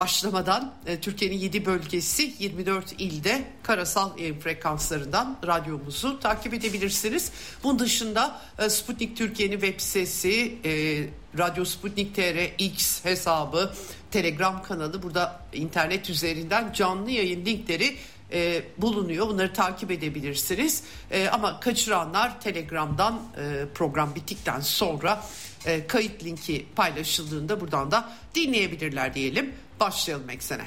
başlamadan Türkiye'nin 7 bölgesi 24 ilde karasal yayın frekanslarından radyomuzu takip edebilirsiniz. Bunun dışında Sputnik Türkiye'nin web sitesi, Radyo Sputnik TR X hesabı, Telegram kanalı, burada internet üzerinden canlı yayın linkleri bulunuyor. Bunları takip edebilirsiniz. Ama kaçıranlar Telegram'dan program bittikten sonra kayıt linki paylaşıldığında buradan da dinleyebilirler diyelim. Başlayalım Eksen'e.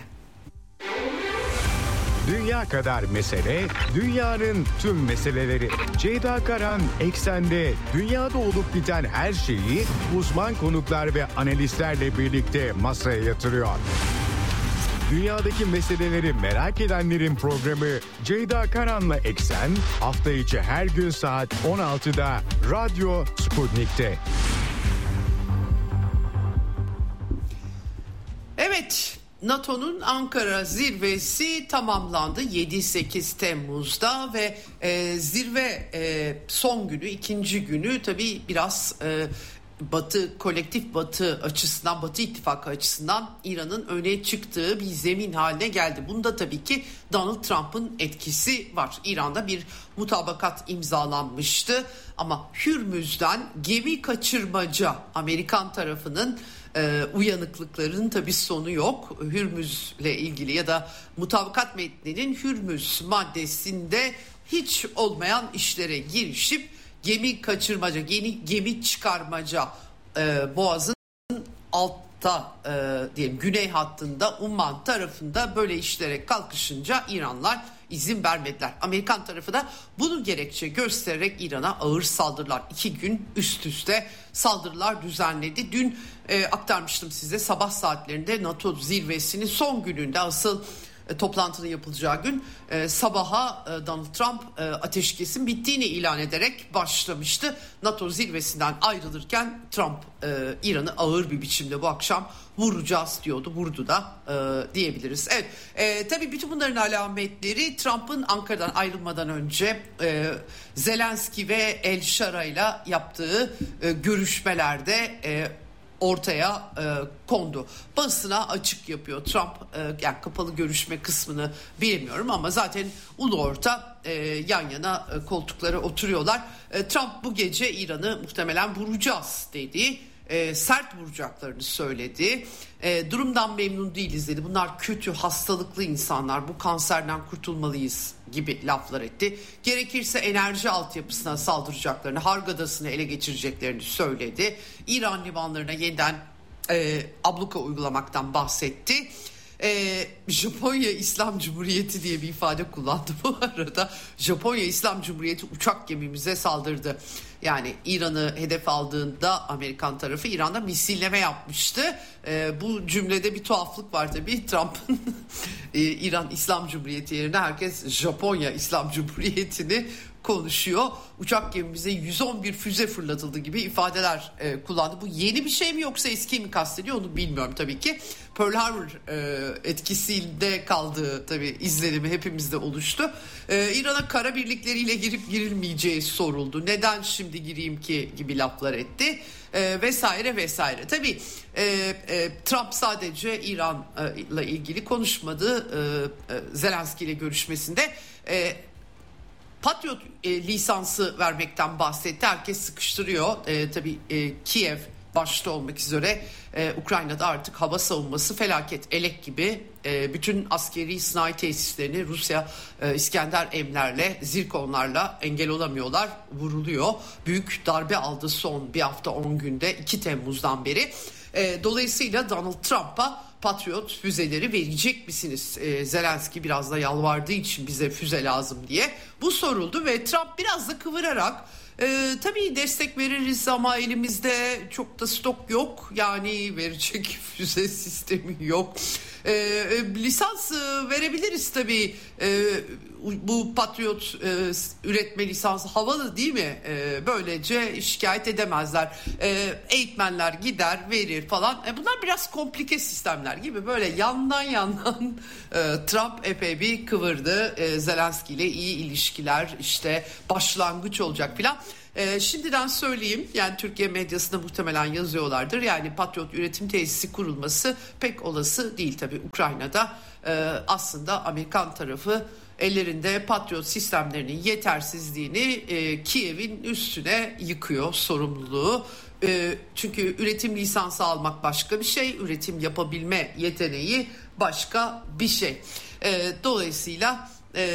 Dünya kadar mesele, dünyanın tüm meseleleri. Ceyda Karan Eksen'de dünyada olup biten her şeyi uzman konuklar ve analistlerle birlikte masaya yatırıyor. Dünyadaki meseleleri merak edenlerin programı Ceyda Karan'la Eksen, hafta içi her gün saat 16'da Radyo Sputnik'te. Evet, NATO'nun Ankara zirvesi tamamlandı 7-8 Temmuz'da ve zirve son günü, ikinci günü tabii biraz Batı, kolektif Batı açısından, Batı ittifakı açısından İran'ın öne çıktığı bir zemin haline geldi. Bunda tabii ki Donald Trump'ın etkisi var. İran'da bir mutabakat imzalanmıştı ama Hürmüz'den gemi kaçırmaca, Amerikan tarafının uyanıklıklarının tabii sonu yok. Hürmüz'le ilgili ya da mutabakat metninin Hürmüz maddesinde hiç olmayan işlere girişip gemi kaçırmaca, gemi çıkarmaca, Boğaz'ın altta diyelim güney hattında Umman tarafında böyle işlere kalkışınca İranlılar izin vermediler. Amerikan tarafı da bunu gerekçe göstererek İran'a ağır saldırılar, 2 gün üst üste saldırılar düzenledi. Dün aktarmıştım size, sabah saatlerinde NATO zirvesinin son gününde, asıl toplantının yapılacağı gün sabaha Donald Trump ateşkesin bittiğini ilan ederek başlamıştı. NATO zirvesinden ayrılırken Trump İran'ı ağır bir biçimde bu akşam vuracağız diyordu. Vurdu da diyebiliriz. Evet, tabii bütün bunların alametleri Trump'ın Ankara'dan ayrılmadan önce Zelenski ve El Shara'yla yaptığı görüşmelerde ortaya kondu. Basına açık yapıyor Trump, yani kapalı görüşme kısmını bilmiyorum ama zaten ulu orta yan yana koltuklara oturuyorlar. Trump bu gece İran'ı muhtemelen vuracağız dedi. Sert vuracaklarını söyledi. Durumdan memnun değiliz dedi. Bunlar kötü, hastalıklı insanlar. Bu kanserden kurtulmalıyız gibi laflar etti. Gerekirse enerji altyapısına saldıracaklarını, Hargadası'nı ele geçireceklerini söyledi. İran limanlarına yeniden abluka uygulamaktan bahsetti. Japonya İslam Cumhuriyeti diye bir ifade kullandı bu arada. Japonya İslam Cumhuriyeti uçak gemimize saldırdı. Yani İran'ı hedef aldığında Amerikan tarafı İran'da misilleme yapmıştı. Bu cümlede bir tuhaflık var tabii. Trump'ın İran İslam Cumhuriyeti yerine herkes Japonya İslam Cumhuriyeti'ni konuşuyor. Uçak gemimize 111 füze fırlatıldı gibi ifadeler kullandı. Bu yeni bir şey mi yoksa eski mi kastediyor onu bilmiyorum tabii ki. Pearl Harbor etkisinde kaldığı tabii izlenimi hepimizde oluştu. İran'a kara birlikleriyle girip girilmeyeceği soruldu. Neden şimdi gireyim ki gibi laflar etti. Vesaire vesaire. Tabii Trump sadece İran'la ilgili konuşmadı. Zelenski ile görüşmesinde Patriot lisansı vermekten bahsetti. Herkes sıkıştırıyor. Tabii Kiev başta olmak üzere Ukrayna'da artık hava savunması felaket, elek gibi. Bütün askeri sınai tesislerini Rusya İskender M'lerle, Zirkonlarla engel olamıyorlar. Vuruluyor. Büyük darbe aldı son bir hafta 10 günde 2 Temmuz'dan beri. Dolayısıyla Donald Trump'a Patriot füzeleri verecek misiniz? Zelenski biraz da yalvardığı için bize füze lazım diye bu soruldu ve Trump biraz da kıvırarak tabii destek veririz ama elimizde çok da stok yok, yani verecek füze sistemi yok. Lisans verebiliriz tabii. Bu Patriot üretme lisansı havalı değil mi? Böylece şikayet edemezler. Eğitmenler gider verir falan. Bunlar biraz komplike sistemler gibi, böyle yandan Trump epey bir kıvırdı. Zelenski ile iyi ilişkiler işte başlangıç olacak filan. Şimdiden söyleyeyim, yani Türkiye medyasında muhtemelen yazıyorlardır. Yani Patriot üretim tesisi kurulması pek olası değil tabii Ukrayna'da. Aslında Amerikan tarafı ellerinde Patriot sistemlerinin yetersizliğini Kiev'in üstüne yıkıyor sorumluluğu. Çünkü üretim lisansı almak başka bir şey, üretim yapabilme yeteneği başka bir şey. Dolayısıyla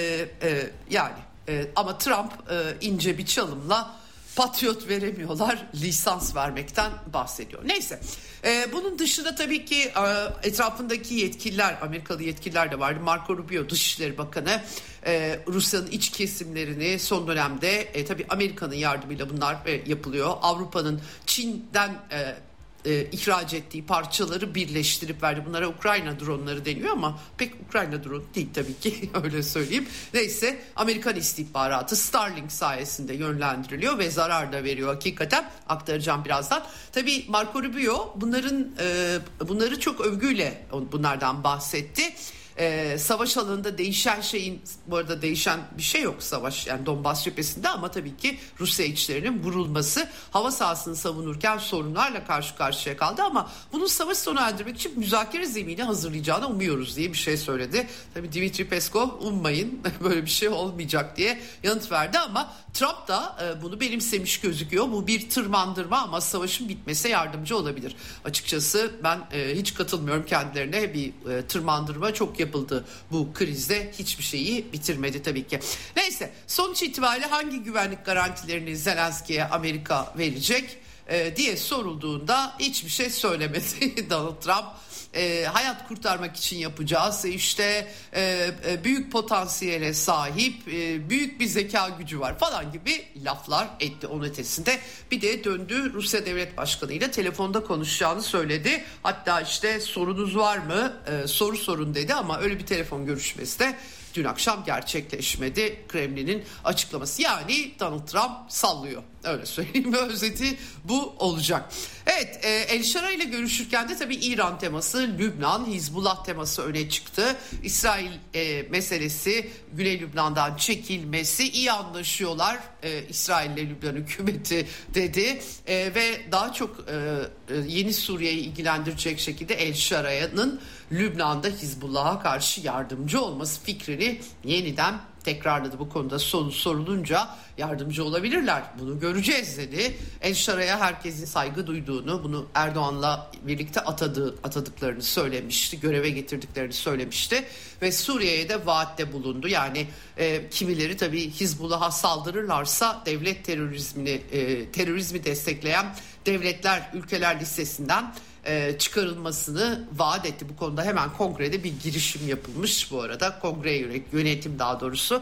ama Trump ince bir çalımla Patriot veremiyorlar, lisans vermekten bahsediyor. Neyse, bunun dışında tabii ki etrafındaki yetkililer, Amerikalı yetkililer de vardı. Marco Rubio Dışişleri Bakanı Rusya'nın iç kesimlerini son dönemde tabii Amerika'nın yardımıyla bunlar yapılıyor. Avrupa'nın Çin'den ihraç ettiği parçaları birleştirip verdi. Bunlara Ukrayna dronları deniyor ama pek Ukrayna drone değil tabii ki, öyle söyleyeyim. Neyse, Amerikan istihbaratı Starlink sayesinde yönlendiriliyor ve zarar da veriyor hakikaten. Aktaracağım birazdan. Tabii Marco Rubio bunları çok övgüyle bunlardan bahsetti. Savaş alanında değişen şeyin, bu arada değişen bir şey yok savaş, yani Donbas cephesinde, ama tabii ki Rusya içlerinin vurulması, hava sahasını savunurken sorunlarla karşı karşıya kaldı ama bunun savaş sona erdirmek için müzakere zemini hazırlayacağını umuyoruz diye bir şey söyledi. Tabii Dmitri Peskov ummayın böyle bir şey olmayacak diye yanıt verdi ama Trump da bunu benimsemiş gözüküyor. Bu bir tırmandırma ama savaşın bitmesine yardımcı olabilir. Açıkçası ben hiç katılmıyorum kendilerine. Bir tırmandırma çok yapıldı bu krizde, hiçbir şeyi bitirmedi tabii ki. Neyse, sonuç itibariyle hangi güvenlik garantilerini Zelenski'ye Amerika verecek diye sorulduğunda hiçbir şey söylemedi Donald Trump. Hayat kurtarmak için yapacağız, işte büyük potansiyele sahip, büyük bir zeka gücü var falan gibi laflar etti onun ötesinde. Bir de döndü Rusya Devlet Başkanı ile telefonda konuşacağını söyledi. Hatta işte sorunuz var mı, soru sorun dedi ama öyle bir telefon görüşmesi de dün akşam gerçekleşmedi. Kremlin'in açıklaması, yani Donald Trump sallıyor, öyle söyleyeyim, özeti bu olacak. Evet, El Şara ile görüşürken de tabii İran teması, Lübnan, Hizbullah teması öne çıktı. İsrail meselesi, Güney Lübnan'dan çekilmesi, iyi anlaşıyorlar İsrail ile Lübnan hükümeti dedi ve daha çok yeni Suriye'yi ilgilendirecek şekilde El Şara'nın Lübnan'da Hizbullah'a karşı yardımcı olması fikrini yeniden tekrarladı. Bu konuda sorulunca yardımcı olabilirler, bunu göreceğiz dedi. El Şara'ya herkesin saygı duyduğunu, bunu Erdoğan'la birlikte atadıklarını söylemişti, göreve getirdiklerini söylemişti ve Suriye'ye de vaatte bulundu. Yani kimileri tabii Hizbullah'a saldırırlarsa devlet terörizmi destekleyen devletler, ülkeler listesinden çıkarılmasını vaat etti. Bu konuda hemen kongrede bir girişim yapılmış bu arada. Kongre yönetim daha doğrusu.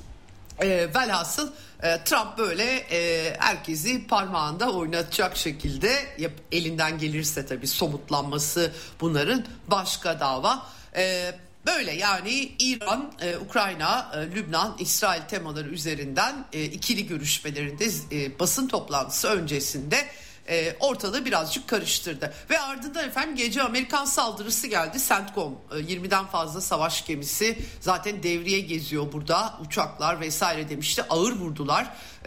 Velhasıl Trump böyle herkesi parmağında oynatacak şekilde elinden gelirse tabii somutlanması bunların başka dava. Böyle yani İran, Ukrayna, Lübnan, İsrail temaları üzerinden ikili görüşmelerinde basın toplantısı öncesinde ortalığı birazcık karıştırdı. Ve ardından efendim gece Amerikan saldırısı geldi. CENTCOM, 20'den fazla savaş gemisi zaten devriye geziyor burada, uçaklar vesaire demişti. Ağır vurdular.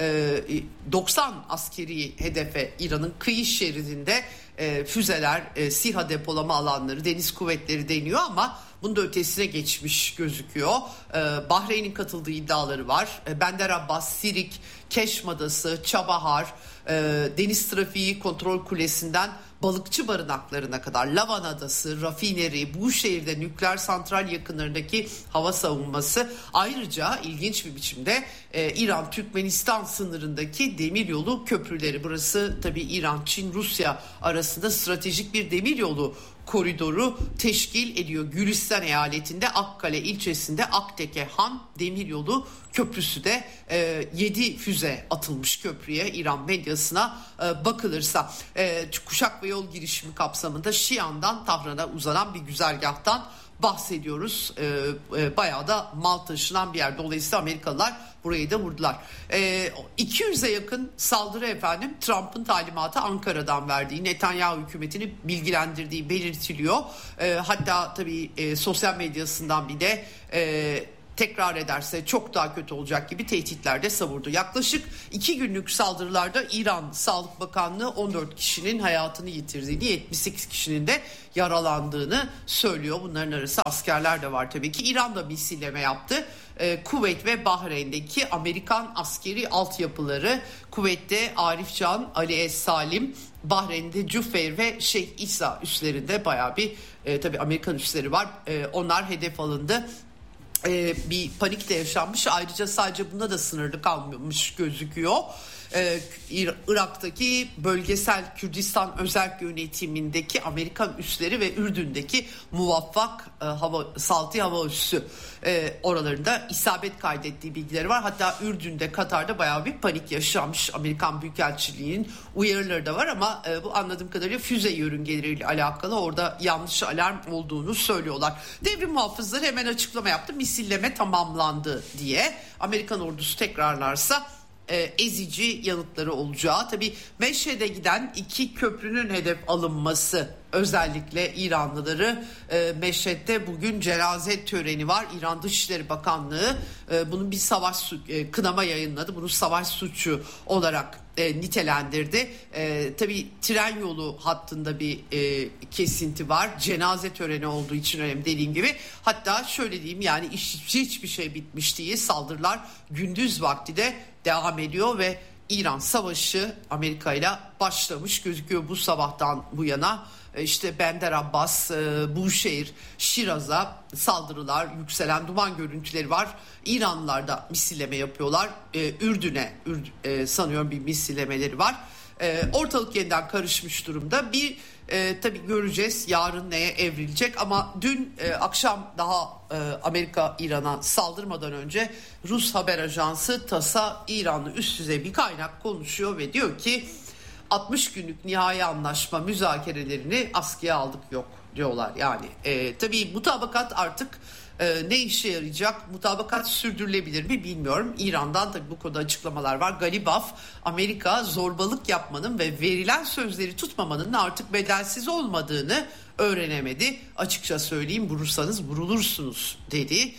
90 askeri hedefe İran'ın kıyı şeridinde füzeler, SİHA depolama alanları, deniz kuvvetleri deniyor ama bunun da ötesine geçmiş gözüküyor. Bahreyn'in katıldığı iddiaları var. Bender Abbas, Sirik, Keşm Adası, Çabahar, deniz trafiği kontrol kulesinden balıkçı barınaklarına kadar, Lavan Adası, rafineri, bu şehirde nükleer santral yakınlarındaki hava savunması, ayrıca ilginç bir biçimde İran-Türkmenistan sınırındaki demiryolu köprüleri. Burası tabii İran, Çin, Rusya arasında stratejik bir demiryolu koridoru teşkil ediyor. Gülistan eyaletinde Akkale ilçesinde Akteke Han Demiryolu Köprüsü de 7 füze atılmış köprüye İran medyasına bakılırsa. Kuşak ve yol girişimi kapsamında Şian'dan Tahran'a uzanan bir güzergahtan bahsediyoruz. Bayağı da mal taşınan bir yer. Dolayısıyla Amerikalılar burayı da vurdular. 200'e yakın saldırı efendim Trump'ın talimatı Ankara'dan verdiği, Netanyahu hükümetini bilgilendirdiği belirtiliyor. Hatta tabii sosyal medyasından bir de tekrar ederse çok daha kötü olacak gibi tehditler de savurdu. Yaklaşık 2 günlük saldırılarda İran Sağlık Bakanlığı 14 kişinin hayatını yitirdiğini, 78 kişinin de yaralandığını söylüyor. Bunların arasında askerler de var tabii ki. İran da misilleme yaptı. Kuveyt ve Bahreyn'deki Amerikan askeri altyapıları, Kuveyt'te Arif Can, Ali Es-Salim, Bahreyn'de Cüfeyr ve Şeyh İsa üslerinde bayağı bir tabii Amerikan üsleri var. Onlar hedef alındı. Bir panik de yaşanmış. Ayrıca sadece bunda da sınırlı kalmamış gözüküyor. Irak'taki bölgesel Kürdistan özel yönetimindeki Amerikan üsleri ve Ürdün'deki muvaffak Salti hava üssü oralarında isabet kaydettiği bilgileri var. Hatta Ürdün'de, Katar'da bayağı bir panik yaşanmış. Amerikan Büyükelçiliği'nin uyarıları da var ama bu anladığım kadarıyla füze yörüngeleriyle alakalı orada yanlış alarm olduğunu söylüyorlar. Devrim muhafızları hemen açıklama yaptı. Misilleme tamamlandı diye. Amerikan ordusu tekrarlarsa ezici yanıtları olacağı. Tabii Meşhed'e giden 2 köprünün hedef alınması, özellikle İranlıları Meşhed'de bugün cenaze töreni var. İran Dışişleri Bakanlığı bunun bir savaş kınama yayınladı. Bunu savaş suçu olarak nitelendirdi. Tabii tren yolu hattında bir kesinti var. Cenaze töreni olduğu için önemli, dediğim gibi. Hatta şöyle diyeyim, yani hiçbir şey bitmiş değil. Saldırılar gündüz vakti de devam ediyor ve İran savaşı Amerika ile başlamış gözüküyor bu sabahtan bu yana. İşte Bender Abbas, Buşehir, Şiraz'a saldırılar, yükselen duman görüntüleri var. İranlılar da misilleme yapıyorlar. Ürdün'e sanıyorum bir misillemeleri var. Ortalık yeniden karışmış durumda. Tabii göreceğiz yarın neye evrilecek ama dün akşam daha Amerika İran'a saldırmadan önce Rus haber ajansı TAS'a İranlı üst düzey bir kaynak konuşuyor ve diyor ki 60 günlük nihai anlaşma müzakerelerini askıya aldık yok diyorlar. Yani tabii mutabakat artık ne işe yarayacak? Mutabakat sürdürülebilir mi bilmiyorum. İran'dan tabii bu konuda açıklamalar var. Galibaf, Amerika zorbalık yapmanın ve verilen sözleri tutmamanın artık bedelsiz olmadığını öğrenemedi. Açıkça söyleyeyim, vurursanız vurulursunuz dedi.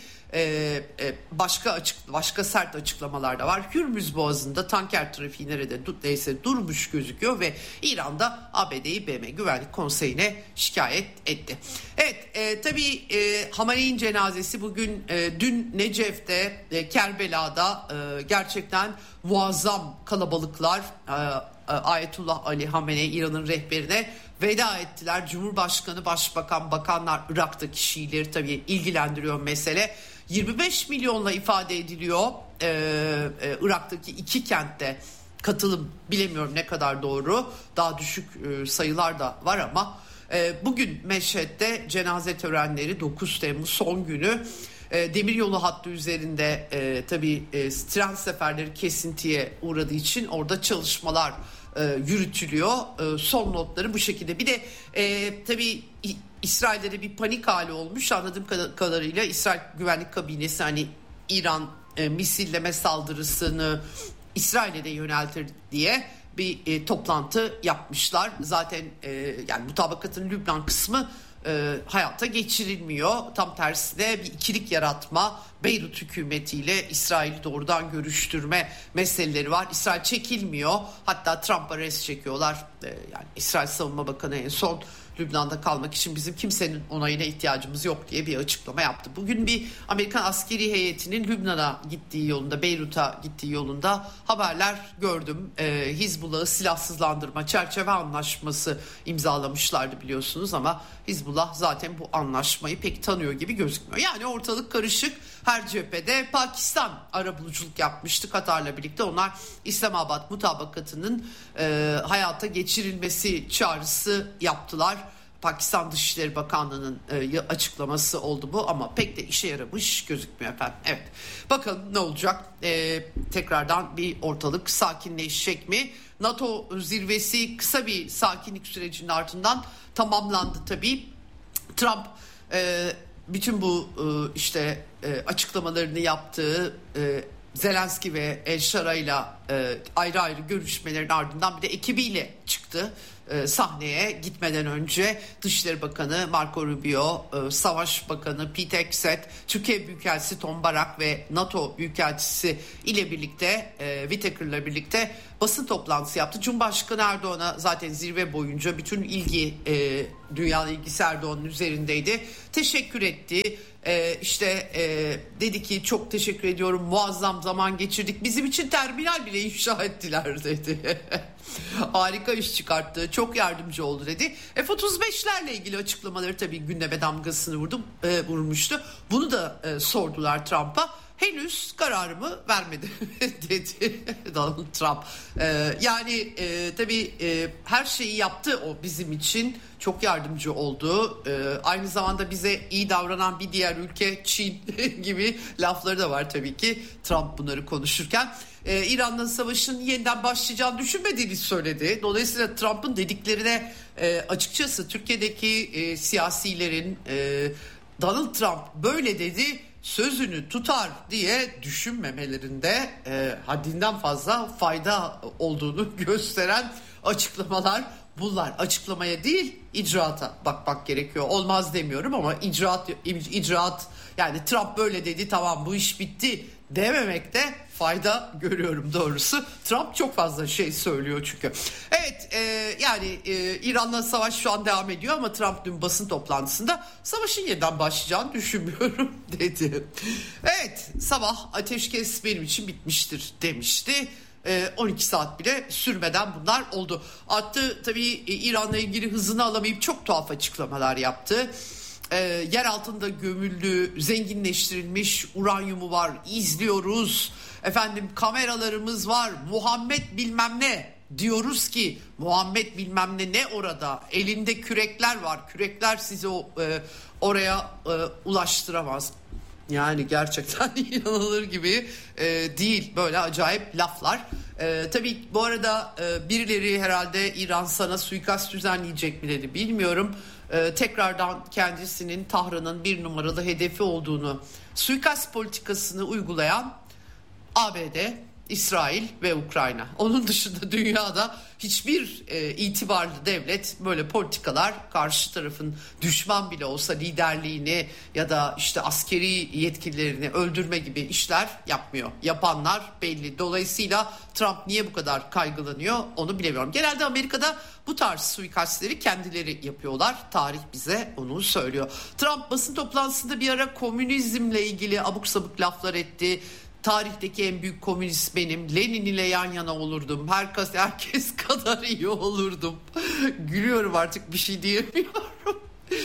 Başka sert açıklamalar da var. Hürmüz Boğazı'nda tanker trafiği neredeyse durmuş gözüküyor ve İran'da ABD'yi BM Güvenlik Konseyi'ne şikayet etti. Evet, tabii Hamaney'in cenazesi bugün dün Necef'te, Kerbela'da gerçekten muazzam kalabalıklar Ayetullah Ali Hamenei, İran'ın rehberine veda ettiler. Cumhurbaşkanı, başbakan, bakanlar, Irak'taki Şiileri tabii ilgilendiriyor mesele. 25 milyonla ifade ediliyor Irak'taki 2 kentte katılım, bilemiyorum ne kadar doğru, daha düşük sayılar da var ama bugün Meşhed'de cenaze törenleri, 9 Temmuz son günü. Demiryolu hattı üzerinde tabii tren seferleri kesintiye uğradığı için orada çalışmalar yürütülüyor. Son notları bu şekilde. Bir de tabii İsrail'de de bir panik hali olmuş. Anladığım kadarıyla İsrail Güvenlik Kabinesi hani İran misilleme saldırısını İsrail'e de yöneltir diye bir toplantı yapmışlar. Zaten yani mutabakatın Lübnan kısmı hayata geçirilmiyor. Tam tersine bir ikilik yaratma, Beyrut hükümetiyle İsrail'i doğrudan görüştürme meseleleri var. İsrail çekilmiyor. Hatta Trump'a res çekiyorlar. Yani İsrail Savunma Bakanı en son Lübnan'da kalmak için bizim kimsenin onayına ihtiyacımız yok diye bir açıklama yaptı. Bugün bir Amerikan askeri heyetinin Lübnan'a gittiği yolunda, Beyrut'a gittiği yolunda haberler gördüm. Hizbullah'ı silahsızlandırma çerçeve anlaşması imzalamışlardı biliyorsunuz ama Hizbullah zaten bu anlaşmayı pek tanıyor gibi gözükmüyor. Yani ortalık karışık. Her cephede Pakistan arabuluculuk yapmıştı Katar'la birlikte. Onlar İslamabad mutabakatının hayata geçirilmesi çağrısı yaptılar. Pakistan Dışişleri Bakanlığı'nın açıklaması oldu bu ama pek de işe yaramış gözükmüyor efendim. Evet, bakalım ne olacak? Tekrardan bir ortalık sakinleşecek mi? NATO zirvesi kısa bir sakinlik sürecinin ardından tamamlandı tabii. Trump bütün bu işte açıklamalarını yaptığı Zelenski ve El Shara'yla ayrı ayrı görüşmelerin ardından bir de ekibiyle çıktı sahneye gitmeden önce. Dışişleri Bakanı Marco Rubio, Savaş Bakanı Pete Hegseth, Türkiye Büyükelçisi Tom Barak ve NATO Büyükelçisi ile birlikte Whitaker'la birlikte basın toplantısı yaptı. Cumhurbaşkanı Erdoğan'a zaten zirve boyunca bütün ilgi, dünyanın ilgisi Erdoğan'ın üzerindeydi. Teşekkür etti. Dedi ki çok teşekkür ediyorum, muazzam zaman geçirdik, bizim için terminal bile inşa ettiler dedi. Harika iş çıkarttı, çok yardımcı oldu dedi. F-35'lerle ilgili açıklamaları tabii gündeme damgasını vurmuştu. Bunu da sordular Trump'a. Henüz kararımı vermedi dedi Donald Trump. Tabii her şeyi yaptı o bizim için. Çok yardımcı oldu. Aynı zamanda bize iyi davranan bir diğer ülke Çin gibi lafları da var tabii ki Trump bunları konuşurken. İran'la savaşın yeniden başlayacağını düşünmediğini söyledi. Dolayısıyla Trump'ın dediklerine açıkçası Türkiye'deki siyasilerin Donald Trump böyle dedi, sözünü tutar diye düşünmemelerinde haddinden fazla fayda olduğunu gösteren açıklamalar bunlar. Açıklamaya değil, icraata bakmak gerekiyor. Olmaz demiyorum ama icraat, yani Trump böyle dedi, tamam bu iş bitti dememekte fayda görüyorum doğrusu. Trump çok fazla şey söylüyor çünkü. Evet, İran'la savaş şu an devam ediyor ama Trump dün basın toplantısında savaşın yeniden başlayacağını düşünmüyorum dedi. Evet, sabah ateşkes benim için bitmiştir demişti. 12 saat bile sürmeden bunlar oldu. Attı tabii, İran'la ilgili hızını alamayıp çok tuhaf açıklamalar yaptı. Yer altında gömüldü, zenginleştirilmiş uranyumu var, izliyoruz. Efendim, kameralarımız var, Muhammed bilmem ne diyoruz ki Muhammed bilmem ne orada, elinde kürekler var, kürekler sizi oraya ulaştıramaz. Yani gerçekten inanılır gibi değil, böyle acayip laflar. Tabii bu arada birileri herhalde İran sana suikast düzenleyecek mi dedi, bilmiyorum. Tekrardan kendisinin Tahran'ın bir numaralı hedefi olduğunu, suikast politikasını uygulayan ABD, İsrail ve Ukrayna. Onun dışında dünyada hiçbir itibarlı devlet böyle politikalar, karşı tarafın düşman bile olsa liderliğini ya da işte askeri yetkililerini öldürme gibi işler yapmıyor. Yapanlar belli. Dolayısıyla Trump niye bu kadar kaygılanıyor onu bilemiyorum. Genelde Amerika'da bu tarz suikastleri kendileri yapıyorlar. Tarih bize onu söylüyor. Trump basın toplantısında bir ara komünizmle ilgili abuk sabuk laflar etti. Tarihteki en büyük komünist benim. Lenin ile yan yana olurdum. Herkes kadar iyi olurdum. Gülüyorum, artık bir şey diyemiyorum.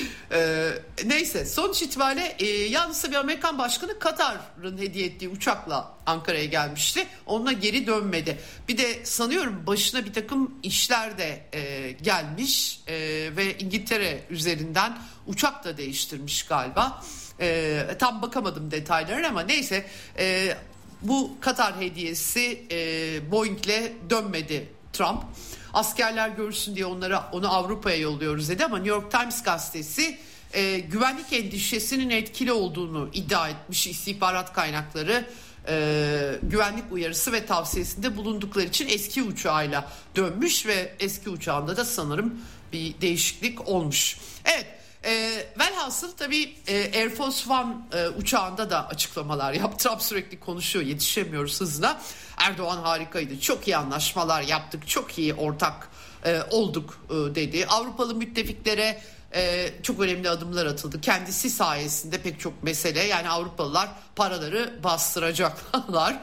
Neyse, sonuç itibariyle yalnız bir Amerikan başkanı Katar'ın hediye ettiği uçakla Ankara'ya gelmişti. Onunla geri dönmedi. Bir de sanıyorum başına bir takım işler de gelmiş ve İngiltere üzerinden uçak da değiştirmiş galiba. Tam bakamadım detaylarına ama neyse, bu Katar hediyesi Boeing'le dönmedi Trump. Askerler görsün diye onu Avrupa'ya yolluyoruz dedi ama New York Times gazetesi güvenlik endişesinin etkili olduğunu iddia etmiş. İstihbarat kaynakları güvenlik uyarısı ve tavsiyesinde bulundukları için eski uçağıyla dönmüş ve eski uçağında da sanırım bir değişiklik olmuş. Evet. Velhasıl tabii Air Force One uçağında da açıklamalar yaptı. Trump sürekli konuşuyor, yetişemiyoruz hızla. Erdoğan harikaydı, çok iyi anlaşmalar yaptık, çok iyi ortak olduk dedi. Avrupalı müttefiklere çok önemli adımlar atıldı. Kendisi sayesinde pek çok mesele, yani Avrupalılar paraları bastıracaklar.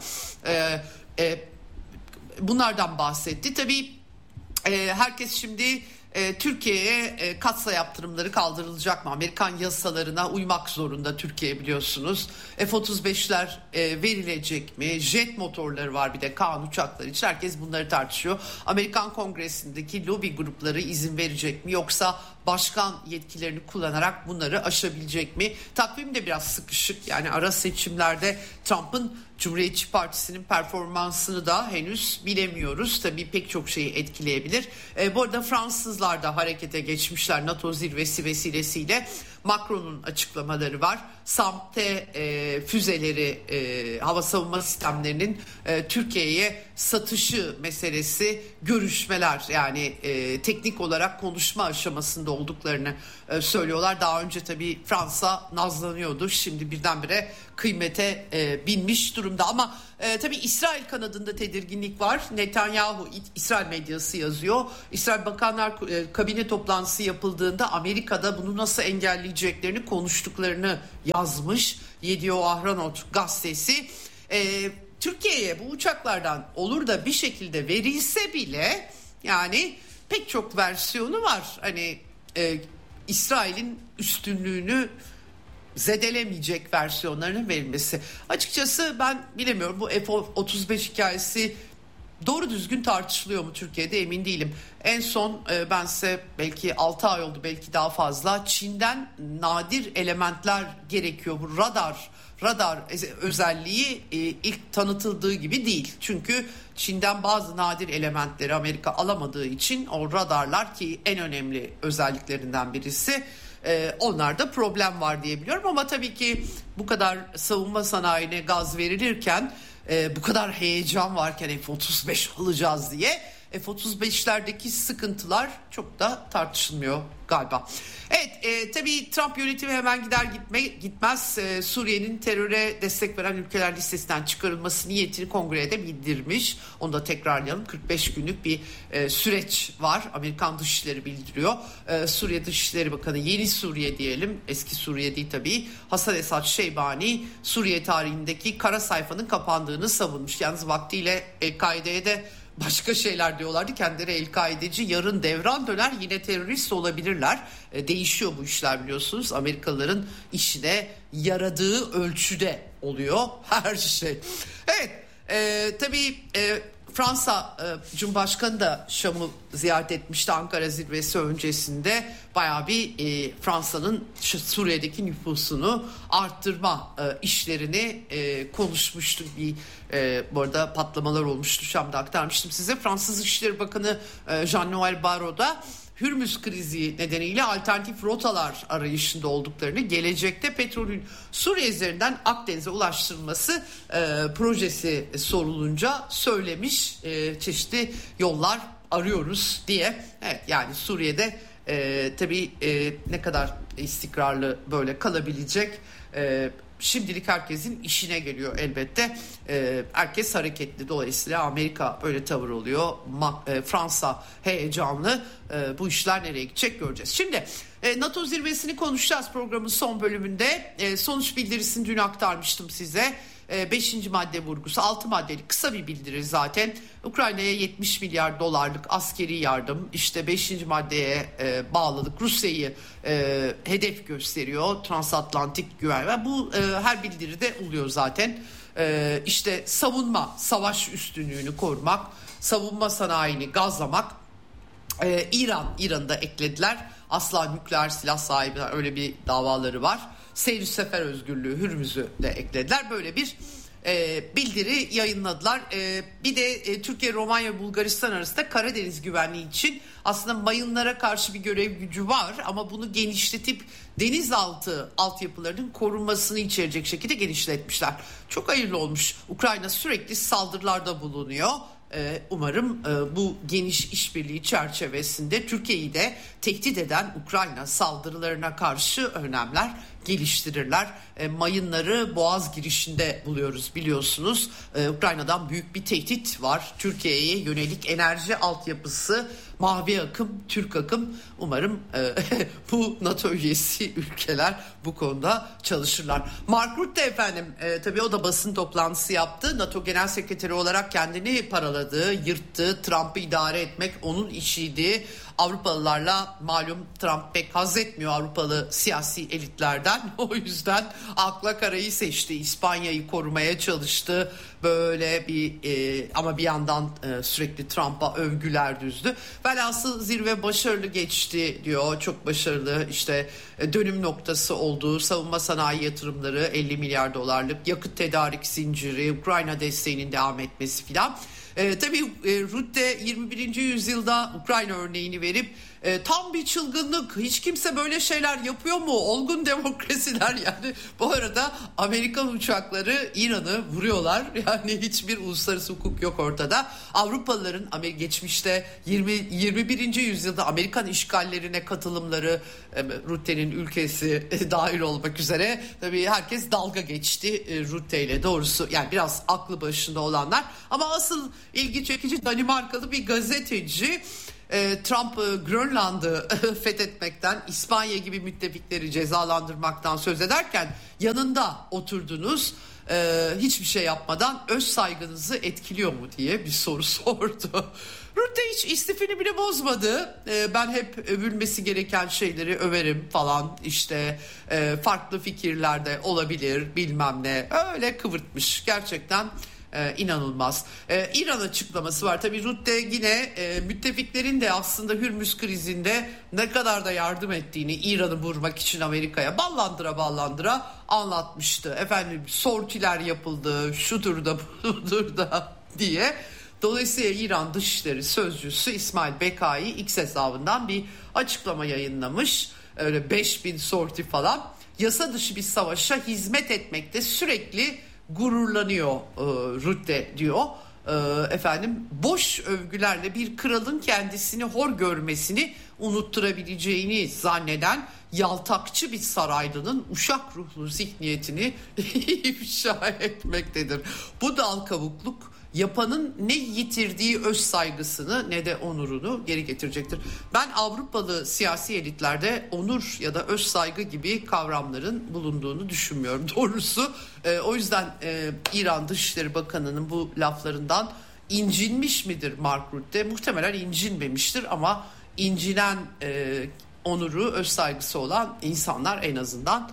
Bunlardan bahsetti. Tabii herkes şimdi Türkiye'ye katsa yaptırımları kaldırılacak mı? Amerikan yasalarına uymak zorunda Türkiye, biliyorsunuz. F-35'ler verilecek mi? Jet motorları var bir de Kaan uçakları için. Herkes bunları tartışıyor. Amerikan Kongresi'ndeki lobi grupları izin verecek mi? Yoksa başkan yetkilerini kullanarak bunları aşabilecek mi? Takvim de biraz sıkışık. Yani ara seçimlerde Trump'ın Cumhuriyetçi Partisi'nin performansını da henüz bilemiyoruz. Tabii pek çok şeyi etkileyebilir. Bu arada Fransızlar da harekete geçmişler NATO zirvesi vesilesiyle. Macron'un açıklamaları var. SAM-T füzeleri, hava savunma sistemlerinin Türkiye'ye satışı meselesi, görüşmeler, yani teknik olarak konuşma aşamasında olduklarını söylüyorlar. Daha önce tabii Fransa nazlanıyordu, şimdi birdenbire kıymete binmiş durumda. Ama tabii İsrail kanadında tedirginlik var. Netanyahu, İsrail medyası yazıyor. İsrail Bakanlar Kabine toplantısı yapıldığında Amerika'da bunu nasıl engelleyeceklerini konuştuklarını yazmış Yediot Ahronot gazetesi. Türkiye'ye bu uçaklardan olur da bir şekilde verilse bile, yani pek çok versiyonu var. Hani İsrail'in üstünlüğünü zedelemeyecek versiyonlarının verilmesi. Açıkçası ben bilemiyorum, bu F-35 hikayesi doğru düzgün tartışılıyor mu Türkiye'de, emin değilim. En son ben size, belki 6 ay oldu, belki daha fazla, Çin'den nadir elementler gerekiyor. Bu radar özelliği ilk tanıtıldığı gibi değil. Çünkü Çin'den bazı nadir elementleri Amerika alamadığı için o radarlar, ki en önemli özelliklerinden birisi, onlarda problem var diye biliyorum. Ama tabii ki bu kadar savunma sanayine gaz verilirken, bu kadar heyecan varken F-35 alacağız diye, F-35'lerdeki sıkıntılar çok da tartışılmıyor galiba. Evet, tabii Trump yönetimi hemen gitmez Suriye'nin teröre destek veren ülkeler listesinden çıkarılması niyetini kongreye de bildirmiş. Onu da tekrarlayalım. 45 günlük bir süreç var. Amerikan Dışişleri bildiriyor. Suriye Dışişleri Bakanı, yeni Suriye diyelim, eski Suriye değil tabii, Hasan Esad Şeybani, Suriye tarihindeki kara sayfanın kapandığını savunmuş. Yalnız vaktiyle El-Kaide'ye de başka şeyler diyorlardı. Kendileri El-Kaideci, yarın devran döner yine terörist olabilirler. Değişiyor bu işler, biliyorsunuz. Amerikalıların işine yaradığı ölçüde oluyor her şey. Evet, tabii Fransa Cumhurbaşkanı da Şam'ı ziyaret etmişti Ankara zirvesi öncesinde. Bayağı bir Fransa'nın Suriye'deki nüfusunu arttırma işlerini konuşmuştuk. Bu arada patlamalar olmuştu, Şam'da aktarmıştım size. Fransız Dışişleri Bakanı Jean-Noël Barrot da Hürmüz krizi nedeniyle alternatif rotalar arayışında olduklarını, gelecekte petrolün Suriye üzerinden Akdeniz'e ulaştırılması projesi sorulunca söylemiş. Çeşitli yollar arıyoruz diye. Evet, yani Suriye'de tabii ne kadar istikrarlı böyle kalabilecek, şimdilik herkesin işine geliyor elbette. Herkes hareketli, dolayısıyla Amerika böyle tavır oluyor. Fransa heyecanlı. Bu işler nereye gidecek göreceğiz. Şimdi NATO zirvesini konuşacağız programın son bölümünde. Sonuç bildirisini dün aktarmıştım size. 5. madde vurgusu, 6 maddelik kısa bir bildiri zaten. Ukrayna'ya 70 milyar dolarlık askeri yardım, işte 5. maddeye bağlılık, Rusya'yı hedef gösteriyor, transatlantik güven. Bu her bildiride oluyor zaten. İşte savunma, savaş üstünlüğünü korumak, savunma sanayini gazlamak. İran'da eklediler. Asla nükleer silah sahibi, öyle bir davaları var. Seyir sefer özgürlüğü, Hürmüz'ü de eklediler. Böyle bir bildiri yayınladılar. Bir de Türkiye, Romanya ve Bulgaristan arasında Karadeniz güvenliği için aslında mayınlara karşı bir görev gücü var, ama bunu genişletip denizaltı altyapılarının korunmasını içerecek şekilde genişletmişler. Çok hayırlı olmuş. Ukrayna sürekli saldırılarda bulunuyor. Umarım bu geniş işbirliği çerçevesinde Türkiye'yi de tehdit eden Ukrayna saldırılarına karşı önlemler geliştirirler. Mayınları Boğaz girişinde buluyoruz, biliyorsunuz. Ukrayna'dan büyük bir tehdit var. Türkiye'ye yönelik enerji altyapısı, mavi akım, Türk akım. Umarım bu NATO üyesi ülkeler bu konuda çalışırlar. Mark Rutte efendim, tabii o da basın toplantısı yaptı. NATO Genel Sekreteri olarak kendini paraladı, yırttı. Trump'ı idare etmek onun işiydi. Avrupalılarla, malum Trump pek haz etmiyor Avrupalı siyasi elitlerden. O yüzden akla karayı seçti. İspanya'yı korumaya çalıştı. Böyle bir ama bir yandan sürekli Trump'a övgüler düzdü. Velhasıl zirve başarılı geçti diyor. Çok başarılı, işte dönüm noktası olduğu savunma sanayi yatırımları, 50 milyar dolarlık yakıt tedarik zinciri, Ukrayna desteğinin devam etmesi filan. Tabii Rutte 21. yüzyılda Ukrayna örneğini verip Tam bir çılgınlık. Hiç kimse böyle şeyler yapıyor mu? Olgun demokrasiler yani. Bu arada Amerikan uçakları İran'ı vuruyorlar. Yani hiçbir uluslararası hukuk yok ortada. Avrupalıların geçmişte 21. yüzyılda Amerikan işgallerine katılımları, Rutte'nin ülkesi dahil olmak üzere tabii herkes dalga geçti Rutte ile, doğrusu. Yani biraz aklı başında olanlar. Ama asıl ilgi çekici Danimarkalı bir gazeteci Trump Grönland'ı fethetmekten, İspanya gibi müttefikleri cezalandırmaktan söz ederken yanında oturdunuz, hiçbir şey yapmadan öz saygınızı etkiliyor mu diye bir soru sordu. Rutte hiç istifini bile bozmadı. Ben hep övülmesi gereken şeyleri överim falan, işte farklı fikirlerde olabilir bilmem ne, öyle kıvırtmış gerçekten. İnanılmaz. İran açıklaması var. Tabii Rutte yine müttefiklerin de aslında Hürmüz krizinde ne kadar da yardım ettiğini, İran'ı vurmak için Amerika'ya ballandıra anlatmıştı. Efendim sortiler yapıldı, şudur da budur da diye. Dolayısıyla İran Dışişleri Sözcüsü İsmail Bekai X hesabından bir açıklama yayınlamış. Öyle 5000 sorti falan. Yasa dışı bir savaşa hizmet etmekte sürekli gururlanıyor Rutte diyor. Efendim boş övgülerle bir kralın kendisini hor görmesini unutturabileceğini zanneden yaltakçı bir saraylının uşak ruhlu zihniyetini ifşa etmektedir. Bu dal kavukluk yapanın ne yitirdiği öz saygısını ne de onurunu geri getirecektir. Ben Avrupalı siyasi elitlerde onur ya da öz saygı gibi kavramların bulunduğunu düşünmüyorum doğrusu. O yüzden İran Dışişleri Bakanı'nın bu laflarından incinmiş midir Mark Rutte? Muhtemelen incinmemiştir ama incinen onuru, öz saygısı olan insanlar en azından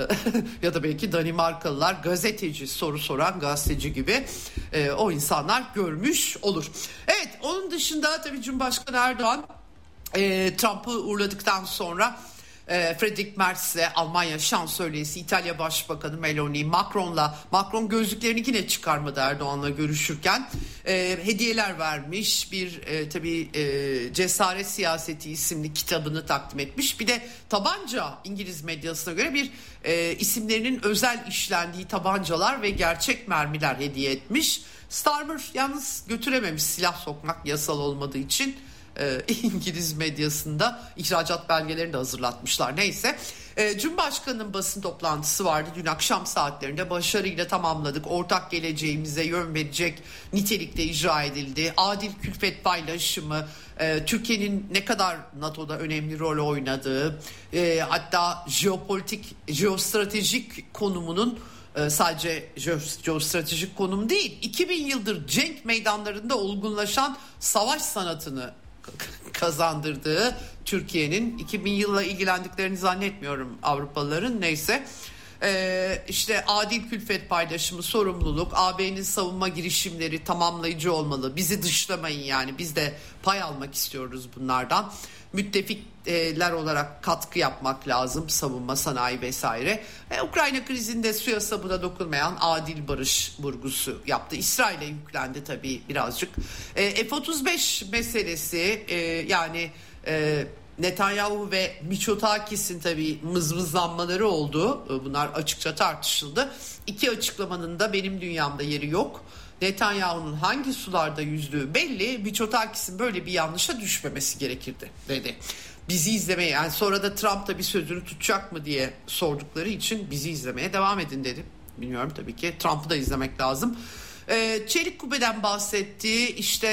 ya da belki Danimarkalılar, gazeteci, soru soran gazeteci gibi o insanlar görmüş olur. Evet, onun dışında tabii Cumhurbaşkanı Erdoğan Trump'ı uğurladıktan sonra Friedrich Merz'le Almanya Şansölyesi, İtalya Başbakanı Meloni, Macron gözlüklerini yine çıkarmadı Erdoğan'la görüşürken. Hediyeler vermiş, bir tabii Cesaret Siyaseti isimli kitabını takdim etmiş. Bir de tabanca, İngiliz medyasına göre bir isimlerinin özel işlendiği tabancalar ve gerçek mermiler hediye etmiş. Starmer yalnız götürememiş, silah sokmak yasal olmadığı için. İngiliz medyasında ihracat belgelerini de hazırlatmışlar. Neyse, Cumhurbaşkanı'nın basın toplantısı vardı dün akşam saatlerinde, başarıyla tamamladık, ortak geleceğimize yön verecek nitelikte icra edildi. Adil külfet paylaşımı, Türkiye'nin ne kadar NATO'da önemli rol oynadığı, hatta jeostratejik konumunun sadece jeostratejik konum değil, 2000 yıldır cenk meydanlarında olgunlaşan savaş sanatını kazandırdığı Türkiye'nin, 2000 yılla ilgilendiklerini zannetmiyorum Avrupalıların, neyse. İşte adil külfet paylaşımı, sorumluluk, AB'nin savunma girişimleri tamamlayıcı olmalı. Bizi dışlamayın, yani biz de pay almak istiyoruz bunlardan. Müttefikler olarak katkı yapmak lazım, savunma sanayi vesaire. Ukrayna krizinde suya sabuna dokunmayan adil barış vurgusu yaptı. İsrail'e yüklendi tabii birazcık. F-35 meselesi, yani Netanyahu ve Mitsotakis'in tabii mızmızlanmaları oldu. Bunlar açıkça tartışıldı. İki açıklamanın da benim dünyamda yeri yok. Netanyahu'nun hangi sularda yüzdüğü belli. Mitsotakis'in böyle bir yanlışa düşmemesi gerekirdi dedi. Bizi izlemeye, yani sonra da Trump da bir sözünü tutacak mı diye sordukları için bizi izlemeye devam edin dedi. Bilmiyorum, tabii ki Trump'ı da izlemek lazım. Çelik Kubbe'den bahsetti, işte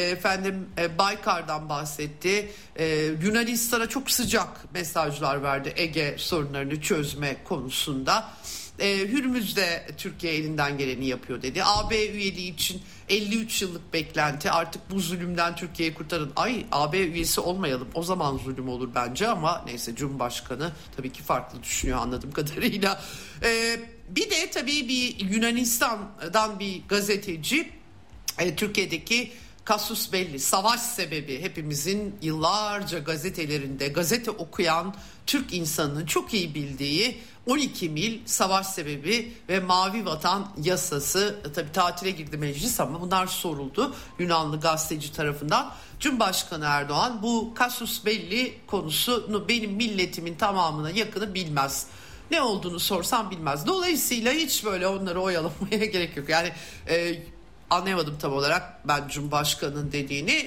Baykar'dan bahsetti. Yunanistan'a çok sıcak mesajlar verdi Ege sorunlarını çözme konusunda. Hürmüz'de Türkiye elinden geleni yapıyor dedi. AB üyeliği için 53 yıllık beklenti, artık bu zulümden Türkiye'yi kurtarın. AB üyesi olmayalım, o zaman zulüm olur bence, ama neyse, Cumhurbaşkanı tabii ki farklı düşünüyor anladığım kadarıyla. Bir de tabii bir Yunanistan'dan bir gazeteci Türkiye'deki Kasus belli, savaş sebebi, hepimizin yıllarca gazetelerinde gazete okuyan Türk insanının çok iyi bildiği 12 mil savaş sebebi ve Mavi Vatan yasası. Tabii tatile girdi meclis ama bunlar soruldu Yunanlı gazeteci tarafından. Cumhurbaşkanı Erdoğan bu kasus belli konusunu benim milletimin tamamına yakını bilmez. Ne olduğunu sorsam bilmez. Dolayısıyla hiç böyle onları oyalamaya gerek yok. Yani anlayamadım tam olarak ben Cumhurbaşkanı'nın dediğini.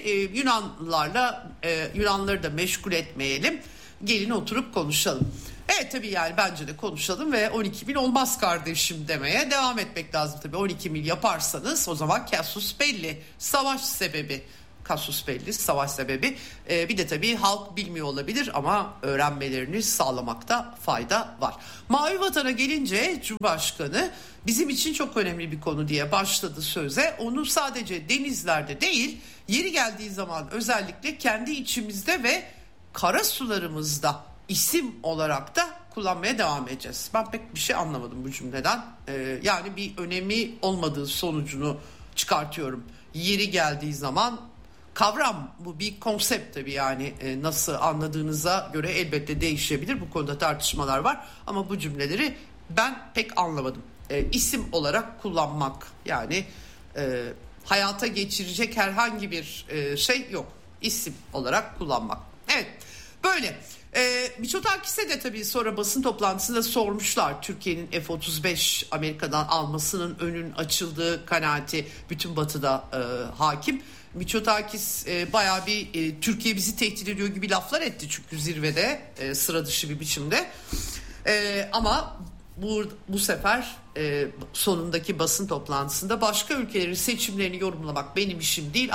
Yunanlıları da meşgul etmeyelim. Gelin oturup konuşalım. Evet tabii yani bence de konuşalım ve 12 mil olmaz kardeşim demeye devam etmek lazım tabii. 12 mil yaparsanız o zaman kasus belli, savaş sebebi. Kasus belli, savaş sebebi. Bir de tabii halk bilmiyor olabilir ama öğrenmelerini sağlamakta fayda var. Mavi Vatan'a gelince Cumhurbaşkanı bizim için çok önemli bir konu diye başladı söze. Onu sadece denizlerde değil, yeri geldiği zaman özellikle kendi içimizde ve kara sularımızda isim olarak da kullanmaya devam edeceğiz. Ben pek bir şey anlamadım bu cümleden. Yani bir önemi olmadığı sonucunu çıkartıyorum. Yeri geldiği zaman kavram, bu bir konsept tabii yani nasıl anladığınıza göre elbette değişebilir. Bu konuda tartışmalar var ama bu cümleleri ben pek anlamadım. İsim olarak kullanmak yani hayata geçirecek herhangi bir şey yok. İsim olarak kullanmak. Evet böyle. Mitsotakis'e de tabii sonra basın toplantısında sormuşlar. Türkiye'nin F-35 Amerika'dan almasının önün açıldığı kanaati bütün batıda hakim. Mitsotakis bayağı bir Türkiye bizi tehdit ediyor gibi laflar etti çünkü zirvede sıra dışı bir biçimde. Ama bu sefer sonundaki basın toplantısında başka ülkelerin seçimlerini yorumlamak benim işim değil.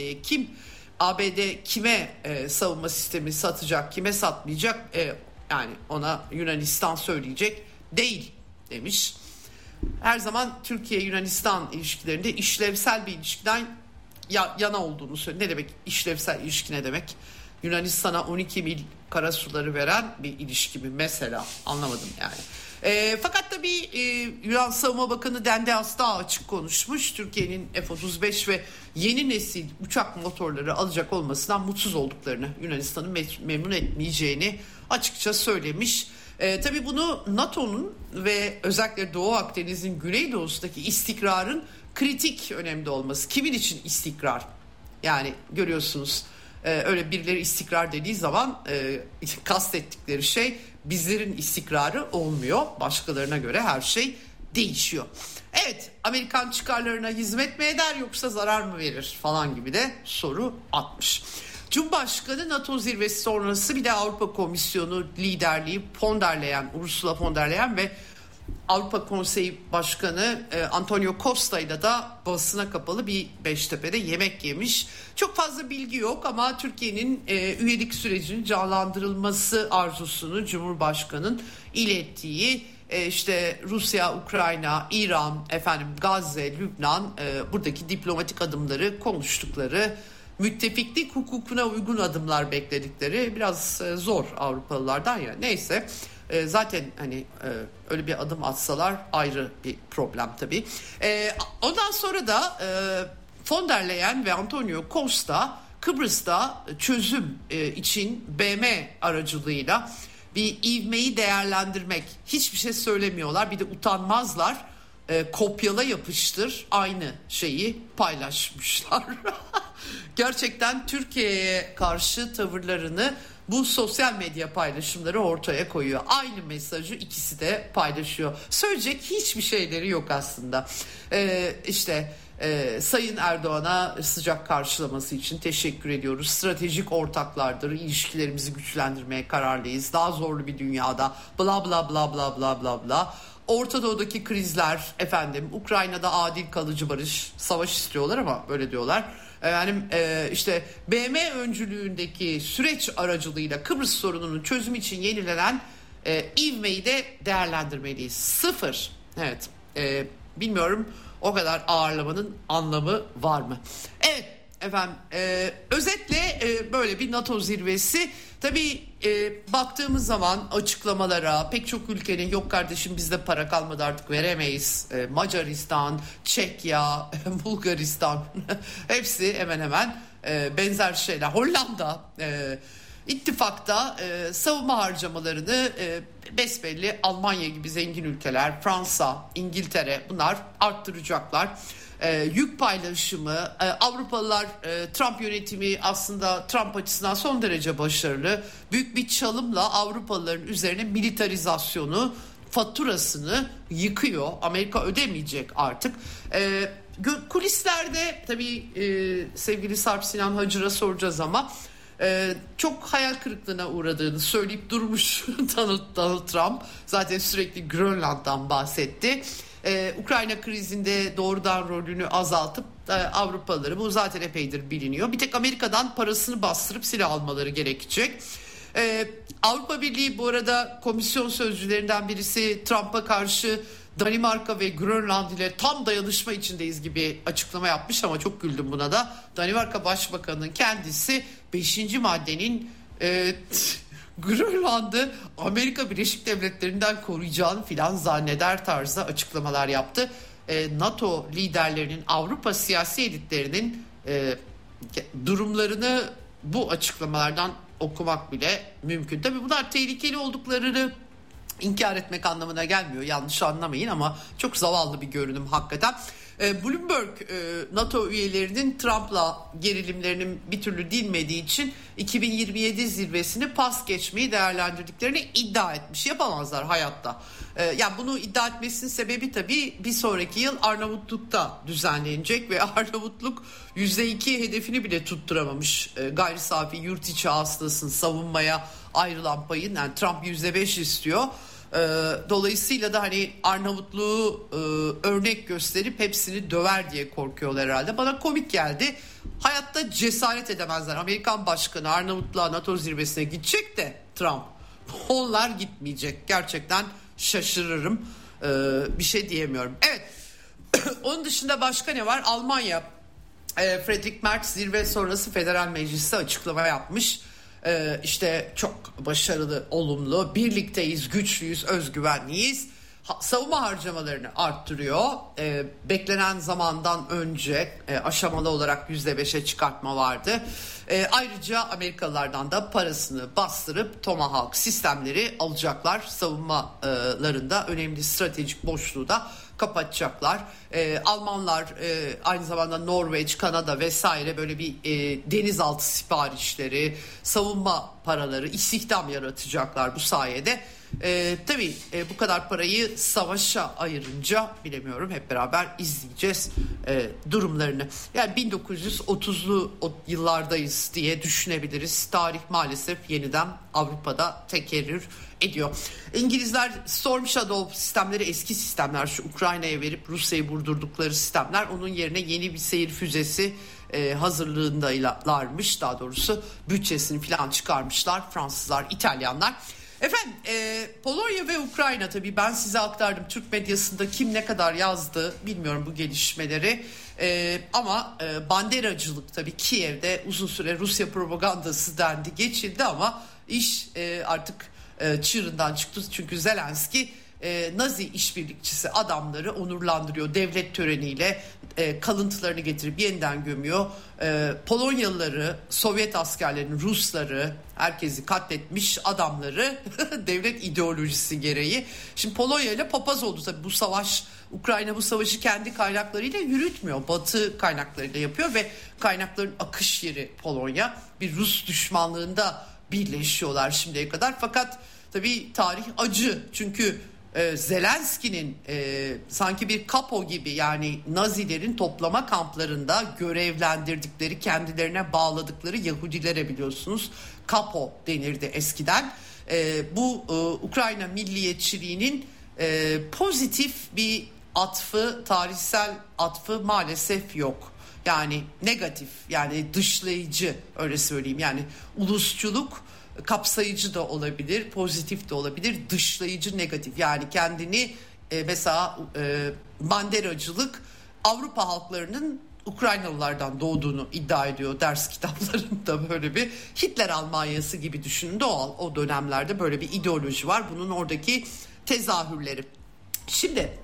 ABD kime savunma sistemi satacak, kime satmayacak yani ona Yunanistan söyleyecek değil demiş. Her zaman Türkiye-Yunanistan ilişkilerinde işlevsel bir ilişkiden yana olduğunu söylüyor. Ne demek işlevsel ilişki, ne demek? Yunanistan'a 12 mil karasuları veren bir ilişki mi mesela, anlamadım yani. Fakat tabii Yunan Savunma Bakanı Dendeas daha açık konuşmuş. Türkiye'nin F-35 ve yeni nesil uçak motorları alacak olmasından mutsuz olduklarını, Yunanistan'ı memnun etmeyeceğini açıkça söylemiş. Tabii bunu NATO'nun ve özellikle Doğu Akdeniz'in güneydoğusundaki istikrarın kritik önemde olması. Kimin için istikrar? Yani görüyorsunuz öyle birileri istikrar dediği zaman kastettikleri şey bizlerin istikrarı olmuyor. Başkalarına göre her şey değişiyor. Evet, Amerikan çıkarlarına hizmet mi eder yoksa zarar mı verir falan gibi de soru atmış. Cumhurbaşkanı NATO zirvesi sonrası bir de Avrupa Komisyonu liderliği Ursula von der Leyen ve Avrupa Konseyi Başkanı Antonio Costa ile de basına kapalı bir Beştepe'de yemek yemiş. Çok fazla bilgi yok ama Türkiye'nin üyelik sürecinin canlandırılması arzusunu Cumhurbaşkanı'nın ilettiği, işte Rusya, Ukrayna, İran, Gazze, Lübnan, buradaki diplomatik adımları konuştukları, müttefiklik hukukuna uygun adımlar bekledikleri, biraz zor Avrupalılardan ya, neyse. Zaten hani öyle bir adım atsalar ayrı bir problem tabii. Ondan sonra da von der Leyen ve Antonio Costa Kıbrıs'ta çözüm için BM aracılığıyla bir ivmeyi değerlendirmek, hiçbir şey söylemiyorlar, bir de utanmazlar, kopyala yapıştır aynı şeyi paylaşmışlar. Gerçekten Türkiye'ye karşı tavırlarını bu sosyal medya paylaşımları ortaya koyuyor. Aynı mesajı ikisi de paylaşıyor. Söyleyecek hiçbir şeyleri yok aslında. Sayın Erdoğan'a sıcak karşılaması için teşekkür ediyoruz. Stratejik ortaklardır, ilişkilerimizi güçlendirmeye kararlıyız. Daha zorlu bir dünyada bla bla bla bla bla bla bla. Orta Doğu'daki krizler, Ukrayna'da adil kalıcı barış, savaş istiyorlar ama böyle diyorlar. BM öncülüğündeki süreç aracılığıyla Kıbrıs sorununun çözümü için yenilenen ivmeyi de değerlendirmeliyiz. 0. Evet. Bilmiyorum o kadar ağırlamanın anlamı var mı? Evet. efendim özetle böyle bir NATO zirvesi. Tabii baktığımız zaman açıklamalara pek çok ülkenin yok kardeşim bizde para kalmadı artık veremeyiz. Macaristan, Çekya, Bulgaristan hepsi hemen hemen benzer şeyler. Hollanda ittifakta savunma harcamalarını besbelli Almanya gibi zengin ülkeler, Fransa, İngiltere bunlar arttıracaklar. Yük paylaşımı, Avrupalılar Trump yönetimi aslında Trump açısından son derece başarılı. Büyük bir çalımla Avrupalıların üzerine militarizasyonu faturasını yıkıyor. Amerika ödemeyecek artık. Kulislerde tabii sevgili Sarp Sinan Hacır'a soracağız ama çok hayal kırıklığına uğradığını söyleyip durmuş Donald Trump. Zaten sürekli Grönland'dan bahsetti. Ukrayna krizinde doğrudan rolünü azaltıp Avrupalıları, bu zaten epeydir biliniyor, bir tek Amerika'dan parasını bastırıp silah almaları gerekecek. Avrupa Birliği bu arada komisyon sözcülerinden birisi Trump'a karşı Danimarka ve Grönland ile tam dayanışma içindeyiz gibi açıklama yapmış ama çok güldüm buna da. Danimarka Başbakanı'nın kendisi 5. maddenin Grönland'ı Amerika Birleşik Devletleri'nden koruyacağını filan zanneder tarzda açıklamalar yaptı. NATO liderlerinin, Avrupa siyasi elitlerinin durumlarını bu açıklamalardan okumak bile mümkün. Tabii bunlar tehlikeli olduklarını inkar etmek anlamına gelmiyor. Yanlış anlamayın ama çok zavallı bir görünüm hakikaten. Bloomberg NATO üyelerinin Trump'la gerilimlerinin bir türlü dinmediği için 2027 zirvesini pas geçmeyi değerlendirdiklerini iddia etmiş. Yapamazlar hayatta. Yani bunu iddia etmesinin sebebi tabii bir sonraki yıl Arnavutluk'ta düzenlenecek ve Arnavutluk %2 hedefini bile tutturamamış. Gayri safi yurt içi hasılasını savunmaya ayrılan payın, yani Trump %5 istiyor. Dolayısıyla da hani Arnavutluğu örnek gösterip hepsini döver diye korkuyorlar herhalde. Bana komik geldi. Hayatta cesaret edemezler. Amerikan başkanı Arnavutluğa NATO zirvesine gidecek de Trump. Onlar gitmeyecek. Gerçekten şaşırırım. Bir şey diyemiyorum. Evet. Onun dışında başka ne var? Almanya. Friedrich Merz zirve sonrası Federal Meclis'te açıklama yapmış. İşte çok başarılı, olumlu, birlikteyiz, güçlüyüz, özgüvenliyiz. Savunma harcamalarını arttırıyor. Beklenen zamandan önce aşamalı olarak %5'e çıkartma vardı. Ayrıca Amerikalılardan da parasını bastırıp Tomahawk sistemleri alacaklar. Savunmalarında önemli stratejik boşluğu da kapatacaklar. Almanlar aynı zamanda Norveç, Kanada vesaire böyle bir denizaltı siparişleri, savunma paraları, istihdam yaratacaklar bu sayede. Tabii bu kadar parayı savaşa ayırınca bilemiyorum, hep beraber izleyeceğiz durumlarını. Yani 1930'lu yıllardayız diye düşünebiliriz. Tarih maalesef yeniden Avrupa'da tekerrür ediyor. İngilizler Storm Shadow sistemleri, eski sistemler, şu Ukrayna'ya verip Rusya'yı vurdurdukları sistemler, onun yerine yeni bir seyir füzesi hazırlığındalarmış, daha doğrusu bütçesini falan çıkarmışlar Fransızlar, İtalyanlar. Efendim Polonya ve Ukrayna, tabii ben size aktardım. Türk medyasında kim ne kadar yazdı bilmiyorum bu gelişmeleri. Ama banderacılık tabii Kiev'de uzun süre Rusya propagandası dendi, geçildi ama iş artık çığırından çıktı. Çünkü Zelenski Nazi işbirlikçisi adamları onurlandırıyor. Devlet töreniyle kalıntılarını getirip yeniden gömüyor. Polonyalıları, Sovyet askerlerini, Rusları, herkesi katletmiş adamları devlet ideolojisi gereği. Şimdi Polonya ile papaz oldu tabii bu savaş. Ukrayna bu savaşı kendi kaynaklarıyla yürütmüyor. Batı kaynaklarıyla yapıyor ve kaynakların akış yeri Polonya. Bir Rus düşmanlığında birleşiyorlar şimdiye kadar. Fakat tabii tarih acı. Çünkü Zelenski'nin sanki bir kapo gibi, yani Nazilerin toplama kamplarında görevlendirdikleri, kendilerine bağladıkları Yahudilere, biliyorsunuz kapo denirdi eskiden. Bu Ukrayna milliyetçiliğinin pozitif bir atfı, tarihsel atfı maalesef yok. Yani negatif, yani dışlayıcı, öyle söyleyeyim. Yani ulusçuluk kapsayıcı da olabilir, pozitif de olabilir, dışlayıcı, negatif. Yani kendini mesela banderacılık Avrupa halklarının Ukraynalılardan doğduğunu iddia ediyor ders kitaplarında. Böyle bir Hitler Almanyası gibi düşünün, doğal o dönemlerde böyle bir ideoloji var, bunun oradaki tezahürleri. Şimdi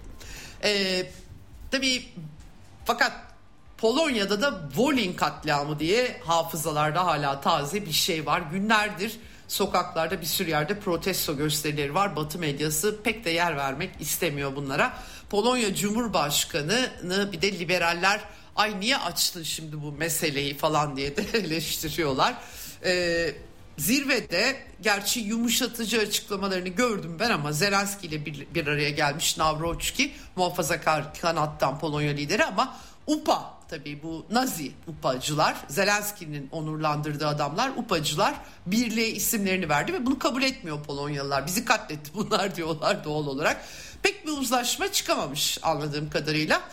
tabii fakat Polonya'da da Wolin katliamı diye hafızalarda hala taze bir şey var. Günlerdir sokaklarda bir sürü yerde protesto gösterileri var. Batı medyası pek de yer vermek istemiyor bunlara. Polonya Cumhurbaşkanı'nı bir de liberaller ay niye açtın şimdi bu meseleyi falan diye de eleştiriyorlar. Zirvede gerçi yumuşatıcı açıklamalarını gördüm ben ama Zelenski ile bir araya gelmiş Nawroczki, muhafazakar kanattan Polonya lideri, ama UPA, tabii bu Nazi UPA'cılar, Zelenski'nin onurlandırdığı adamlar, UPA'cılar birliğe isimlerini verdi ve bunu kabul etmiyor Polonyalılar. Bizi katletti bunlar diyorlar doğal olarak. Pek bir uzlaşma çıkamamış anladığım kadarıyla.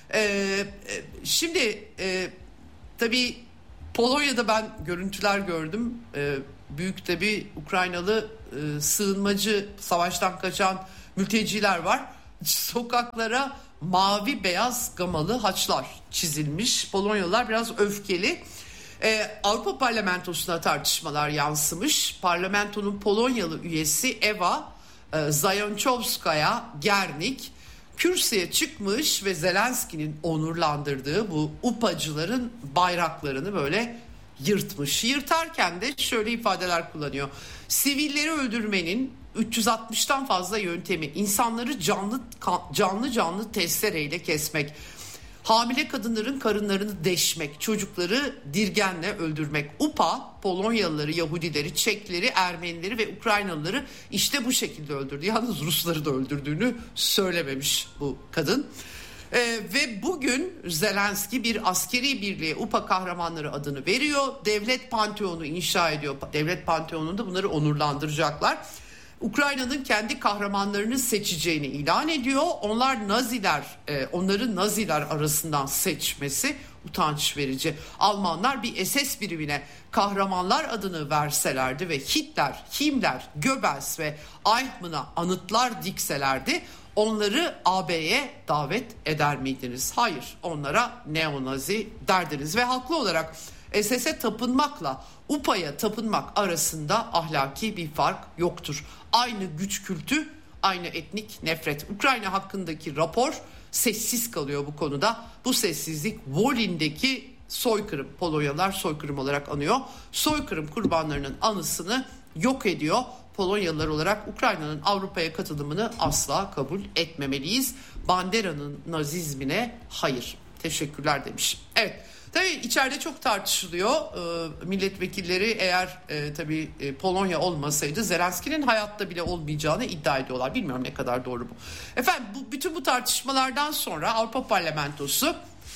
Şimdi tabii Polonya'da ben görüntüler gördüm. Büyük tabii Ukraynalı sığınmacı, savaştan kaçan mülteciler var. Sokaklara mavi beyaz gamalı haçlar çizilmiş. Polonyalılar biraz öfkeli. Avrupa Parlamentosu'na tartışmalar yansımış. Parlamentonun Polonyalı üyesi Eva Zajączowskaja Gernik kürsüye çıkmış ve Zelenski'nin onurlandırdığı bu UPA'cıların bayraklarını böyle yırtmış. Yırtarken de şöyle ifadeler kullanıyor. Sivilleri öldürmenin 360'tan fazla yöntemi, insanları canlı testereyle kesmek, hamile kadınların karınlarını deşmek, çocukları dirgenle öldürmek. UPA Polonyalıları, Yahudileri, Çekleri, Ermenileri ve Ukraynalıları işte bu şekilde öldürdü. Yalnız Rusları da öldürdüğünü söylememiş bu kadın. Ve bugün Zelenski bir askeri birliğe UPA kahramanları adını veriyor. Devlet Panteonu inşa ediyor. Devlet Panteonu'nda bunları onurlandıracaklar. Ukrayna'nın kendi kahramanlarını seçeceğini ilan ediyor. Onları Naziler arasından seçmesi utanç verici. Almanlar bir SS birimine kahramanlar adını verselerdi ve Hitler, Himmler, Goebbels ve Eichmann'a anıtlar dikselerdi, onları AB'ye davet eder miydiniz? Hayır, onlara neonazi derdiniz ve haklı olarak SS'e tapınmakla UPA'ya tapınmak arasında ahlaki bir fark yoktur. Aynı güç kültü, aynı etnik nefret. Ukrayna hakkındaki rapor sessiz kalıyor bu konuda. Bu sessizlik Wolin'deki soykırım, Polonyalılar soykırım olarak anıyor. Soykırım kurbanlarının anısını yok ediyor. Polonyalılar olarak Ukrayna'nın Avrupa'ya katılımını asla kabul etmemeliyiz. Bandera'nın nazizmine hayır. Teşekkürler demiş. Evet. Tabii içeride çok tartışılıyor. Milletvekilleri eğer tabii Polonya olmasaydı Zelenski'nin hayatta bile olmayacağını iddia ediyorlar. Bilmiyorum ne kadar doğru bu. Efendim bütün bu tartışmalardan sonra Avrupa Parlamentosu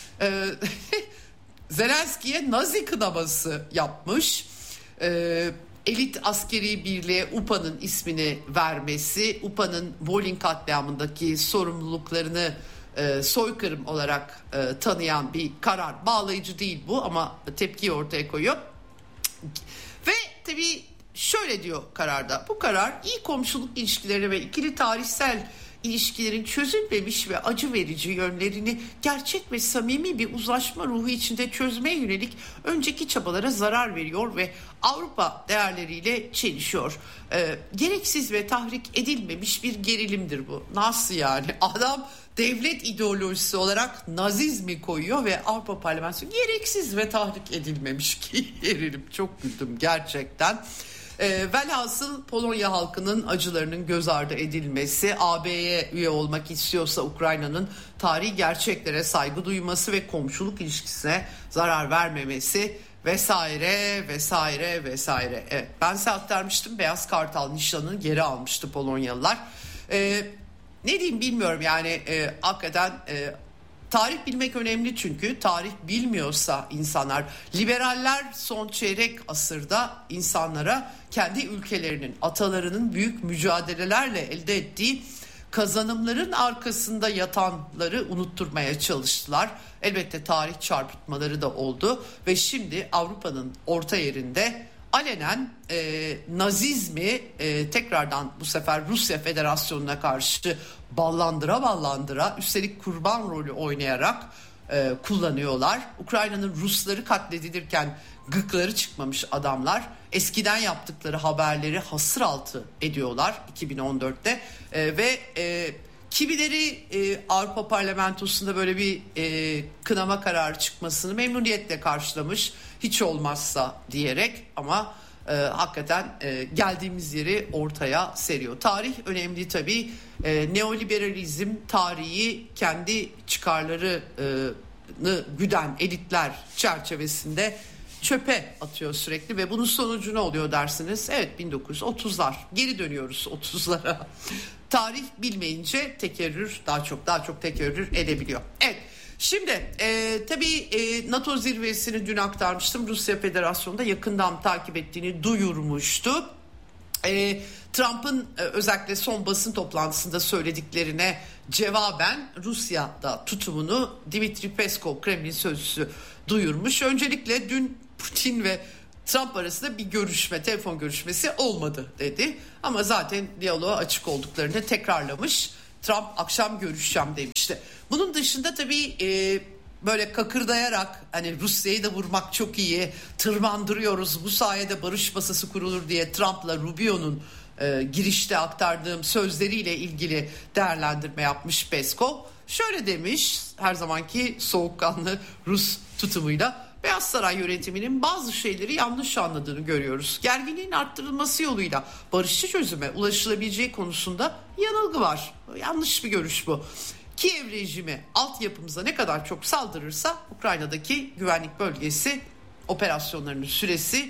Zelenski'ye Nazi kınaması yapmış. Elit askeri birliğe UPA'nın ismini vermesi, UPA'nın Wolin katliamındaki sorumluluklarını soykırım olarak tanıyan bir karar. Bağlayıcı değil bu ama tepkiyi ortaya koyuyor. Ve tabii şöyle diyor kararda. Bu karar iyi komşuluk ilişkileri ve ikili tarihsel ilişkilerin çözülmemiş ve acı verici yönlerini gerçek ve samimi bir uzlaşma ruhu içinde çözmeye yönelik önceki çabalara zarar veriyor ve Avrupa değerleriyle çelişiyor. Gereksiz ve tahrik edilmemiş bir gerilimdir bu. Nasıl yani? Adam devlet ideolojisi olarak nazizmi koyuyor ve Avrupa Parlamentosu gereksiz ve tahrik edilmemiş gerilim. Çok güldüm gerçekten. Velhasıl Polonya halkının acılarının göz ardı edilmesi, AB'ye üye olmak istiyorsa Ukrayna'nın tarihi gerçeklere saygı duyması ve komşuluk ilişkisine zarar vermemesi vesaire vesaire vesaire. Evet, ben size aktarmıştım, Beyaz Kartal nişanını geri almıştı Polonyalılar. Ne diyeyim bilmiyorum yani hakikaten tarih bilmek önemli çünkü tarih bilmiyorsa insanlar, liberaller son çeyrek asırda insanlara kendi ülkelerinin, atalarının büyük mücadelelerle elde ettiği kazanımların arkasında yatanları unutturmaya çalıştılar. Elbette tarih çarpıtmaları da oldu ve şimdi Avrupa'nın orta yerinde alenen nazizmi tekrardan bu sefer Rusya Federasyonu'na karşı ballandıra üstelik kurban rolü oynayarak kullanıyorlar. Ukrayna'nın Rusları katledilirken gıkları çıkmamış adamlar. Eskiden yaptıkları haberleri hasıraltı ediyorlar 2014'te ve kimileri Avrupa Parlamentosu'nda böyle bir kınama kararı çıkmasını memnuniyetle karşılamış, hiç olmazsa diyerek, ama hakikaten geldiğimiz yeri ortaya seriyor. Tarih önemli tabii. Neoliberalizm tarihi kendi çıkarlarını güden elitler çerçevesinde çöpe atıyor sürekli ve bunun sonucu ne oluyor dersiniz? Evet, 1930'lar. Geri dönüyoruz 30'lara. Tarih bilmeyince tekerrür daha çok tekerrür edebiliyor. Evet. Şimdi tabii NATO zirvesini dün aktarmıştım. Rusya Federasyonu'nda yakından takip ettiğini duyurmuştu. Trump'ın özellikle son basın toplantısında söylediklerine cevaben Rusya'da tutumunu Dmitri Peskov, Kremlin sözcüsü, duyurmuş. Öncelikle dün Putin ve Trump arasında bir görüşme, telefon görüşmesi olmadı dedi. Ama zaten diyaloğa açık olduklarını tekrarlamış. Trump akşam görüşeceğim demişti. Bunun dışında tabii böyle kakırdayarak hani Rusya'yı da vurmak çok iyi, tırmandırıyoruz, bu sayede barış masası kurulur diye Trump'la Rubio'nun girişte aktardığım sözleriyle ilgili değerlendirme yapmış Peskov. Şöyle demiş, her zamanki soğukkanlı Rus tutumuyla: Beyaz Saray yönetiminin bazı şeyleri yanlış anladığını görüyoruz. Gerginliğin arttırılması yoluyla barışçı çözüme ulaşılabileceği konusunda yanılgı var. Yanlış bir görüş bu. Kiev rejimi altyapımıza ne kadar çok saldırırsa Ukrayna'daki güvenlik bölgesi operasyonlarının süresi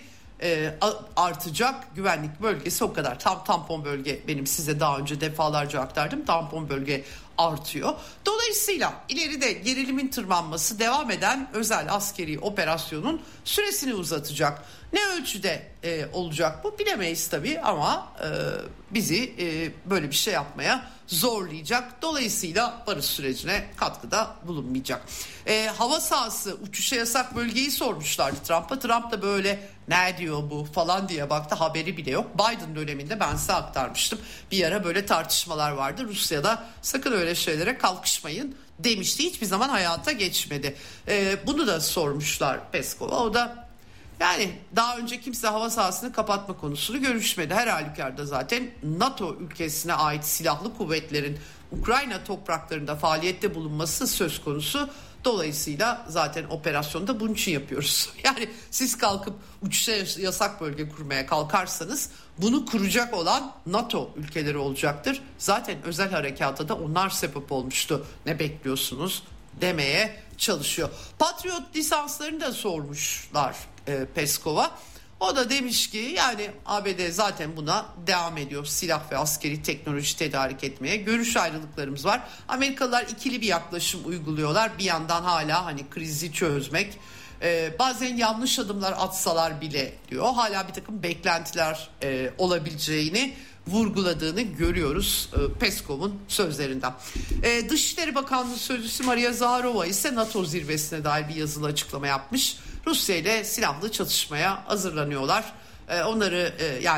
artacak. Güvenlik bölgesi o kadar. Tampon bölge, benim size daha önce defalarca aktardım. Tampon bölge artıyor. Dolayısıyla ileride gerilimin tırmanması devam eden özel askeri operasyonun süresini uzatacak. Ne ölçüde olacak bu bilemeyiz tabii, ama bizi böyle bir şey yapmaya zorlayacak. Dolayısıyla barış sürecine katkıda bulunmayacak. Hava sahası, uçuşa yasak bölgeyi sormuşlardı Trump'a. Trump da böyle ne diyor bu falan diye baktı, haberi bile yok. Biden döneminde ben size aktarmıştım. Bir ara böyle tartışmalar vardı. Rusya'da sakın öyle şeylere kalkışmayın demişti. Hiçbir zaman hayata geçmedi. Bunu da sormuşlar Peskov'a. O da yani daha önce kimse hava sahasını kapatma konusunu görüşmedi. Her halükarda zaten NATO ülkesine ait silahlı kuvvetlerin Ukrayna topraklarında faaliyette bulunması söz konusu. Dolayısıyla zaten operasyonda bunun için yapıyoruz. Yani siz kalkıp uçuşa yasak bölge kurmaya kalkarsanız bunu kuracak olan NATO ülkeleri olacaktır. Zaten özel harekata da onlar sebep olmuştu. Ne bekliyorsunuz demeye çalışıyor. Patriot lisanslarını da sormuşlar Peskov'a. O da demiş ki yani ABD zaten buna devam ediyor, silah ve askeri teknoloji tedarik etmeye. Görüş ayrılıklarımız var. Amerikalılar ikili bir yaklaşım uyguluyorlar. Bir yandan hala hani krizi çözmek, bazen yanlış adımlar atsalar bile diyor, hala bir takım beklentiler olabileceğini vurguladığını görüyoruz Peskov'un sözlerinden. Dışişleri Bakanlığı Sözcüsü Maria Zaharova ise NATO zirvesine dair bir yazılı açıklama yapmış. Rusya ile silahlı çatışmaya hazırlanıyorlar. Onları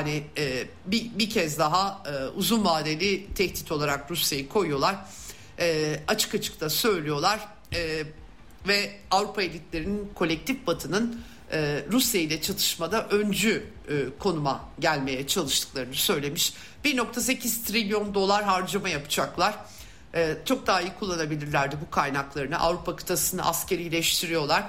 bir kez daha uzun vadeli tehdit olarak Rusya'yı koyuyorlar. Açık açık da söylüyorlar. Ve Avrupa elitlerinin kolektif batının Rusya ile çatışmada öncü konuma gelmeye çalıştıklarını söylemiş. 1.8 trilyon dolar harcama yapacaklar. Çok daha iyi kullanabilirlerdi bu kaynaklarını. Avrupa kıtasını askerileştiriyorlar.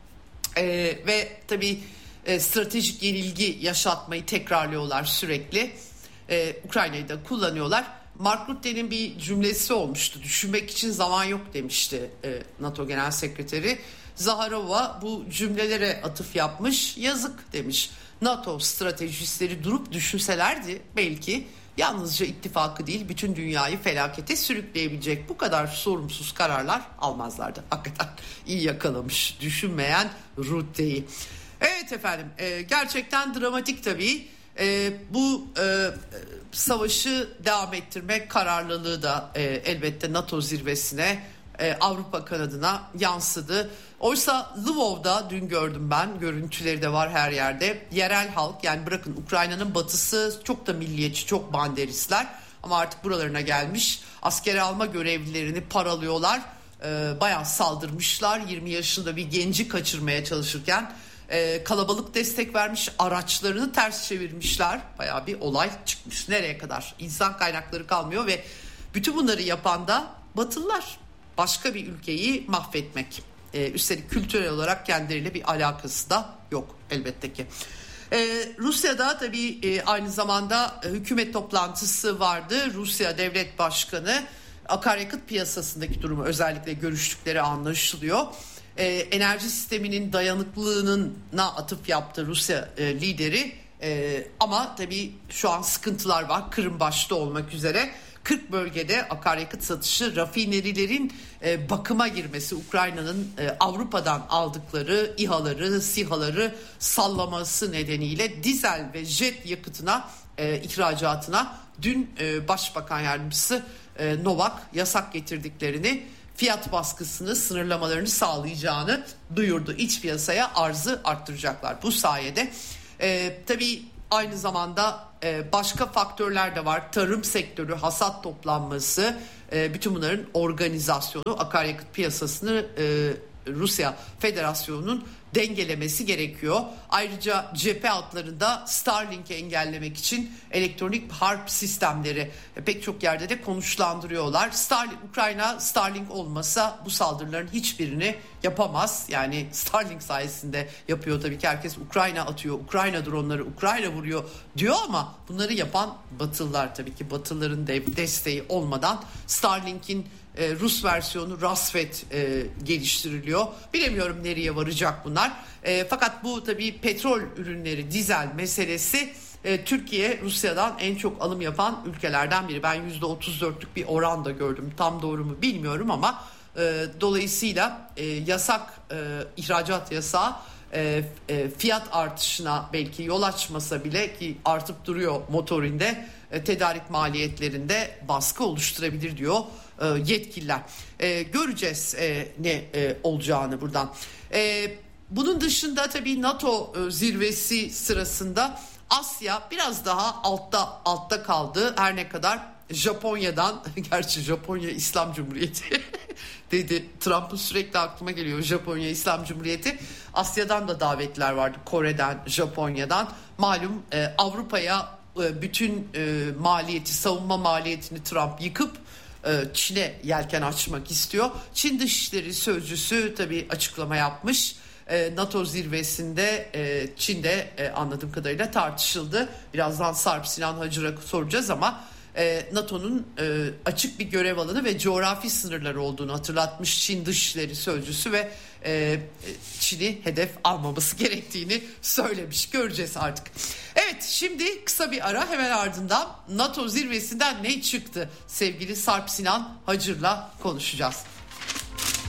Ve tabii stratejik yenilgi yaşatmayı tekrarlıyorlar sürekli. Ukrayna'yı da kullanıyorlar. Mark Rutte'nin bir cümlesi olmuştu. Düşünmek için zaman yok demişti NATO Genel Sekreteri. Zaharova bu cümlelere atıf yapmış. Yazık demiş. NATO stratejistleri durup düşünselerdi belki yalnızca ittifakı değil bütün dünyayı felakete sürükleyebilecek bu kadar sorumsuz kararlar almazlardı. Hakikaten iyi yakalamış düşünmeyen Rutte'yi. Evet efendim, gerçekten dramatik tabii. Bu savaşı devam ettirmek kararlılığı da elbette NATO zirvesine, Avrupa kanadına yansıdı. Oysa Lvov'da dün gördüm ben, görüntüleri de var her yerde. Yerel halk, yani bırakın Ukrayna'nın batısı çok da milliyetçi, çok banderistler ama artık buralarına gelmiş. Askere alma görevlilerini paralıyorlar. bayağı saldırmışlar. 20 yaşında bir genci kaçırmaya çalışırken kalabalık destek vermiş, araçlarını ters çevirmişler. Bayağı bir olay çıkmış. Nereye kadar? İnsan kaynakları kalmıyor ve bütün bunları yapan da Batılılar. Başka bir ülkeyi mahvetmek. Üstelik kültürel olarak kendileriyle bir alakası da yok elbette ki. Rusya'da tabii aynı zamanda hükümet toplantısı vardı. Rusya Devlet Başkanı akaryakıt piyasasındaki durumu özellikle görüştükleri anlaşılıyor. Enerji sisteminin dayanıklılığına atıf yaptı Rusya lideri. Ama tabii şu an sıkıntılar var, Kırım başta olmak üzere. 40 bölgede akaryakıt satışı, rafinerilerin bakıma girmesi, Ukrayna'nın Avrupa'dan aldıkları İHA'ları, SİHA'ları sallaması nedeniyle dizel ve jet yakıtına ihracatına dün Başbakan Yardımcısı Novak yasak getirdiklerini, fiyat baskısını, sınırlamalarını sağlayacağını duyurdu. İç piyasaya arzı arttıracaklar bu sayede. Tabii aynı zamanda başka faktörler de var. Tarım sektörü, hasat toplanması, bütün bunların organizasyonu, akaryakıt piyasasını Rusya Federasyonu'nun dengelemesi gerekiyor. Ayrıca cephe hatlarında Starlink'i engellemek için elektronik harp sistemleri pek çok yerde de konuşlandırıyorlar. Ukrayna Starlink olmasa bu saldırıların hiçbirini yapamaz. Yani Starlink sayesinde yapıyor tabii ki, herkes Ukrayna atıyor, Ukrayna dronları, Ukrayna vuruyor diyor ama bunları yapan Batılılar tabii ki. Batılıların desteği olmadan Starlink'in Rus versiyonu Rasvet geliştiriliyor. Bilemiyorum nereye varacak bunlar. Fakat bu tabii petrol ürünleri, dizel meselesi Türkiye Rusya'dan en çok alım yapan ülkelerden biri. Ben %34'lük bir oran da gördüm. Tam doğru mu bilmiyorum ama dolayısıyla ihracat yasağı fiyat artışına belki yol açmasa bile, ki artıp duruyor motorinde, tedarik maliyetlerinde baskı oluşturabilir diyor yetkililer. Göreceğiz ne olacağını buradan. Bunun dışında tabii NATO zirvesi sırasında Asya biraz daha altta kaldı. Her ne kadar Japonya'dan, gerçi Japonya İslam Cumhuriyeti dedi Trump'ın, sürekli aklıma geliyor Japonya İslam Cumhuriyeti. Asya'dan da davetler vardı, Kore'den, Japonya'dan. Malum Avrupa'ya bütün maliyeti, savunma maliyetini Trump yıkıp Çin'e yelken açmak istiyor. Çin Dışişleri Sözcüsü tabii açıklama yapmış. NATO zirvesinde Çin'de anladığım kadarıyla tartışıldı. Birazdan Sarp Sinan Hacır'a soracağız ama NATO'nun açık bir görev alanı ve coğrafi sınırları olduğunu hatırlatmış Çin Dışişleri Sözcüsü ve Çin'i hedef almaması gerektiğini söylemiş. Göreceğiz artık. Evet, şimdi kısa bir ara, hemen ardından NATO zirvesinden ne çıktı sevgili Sarp Sinan Hacır'la konuşacağız.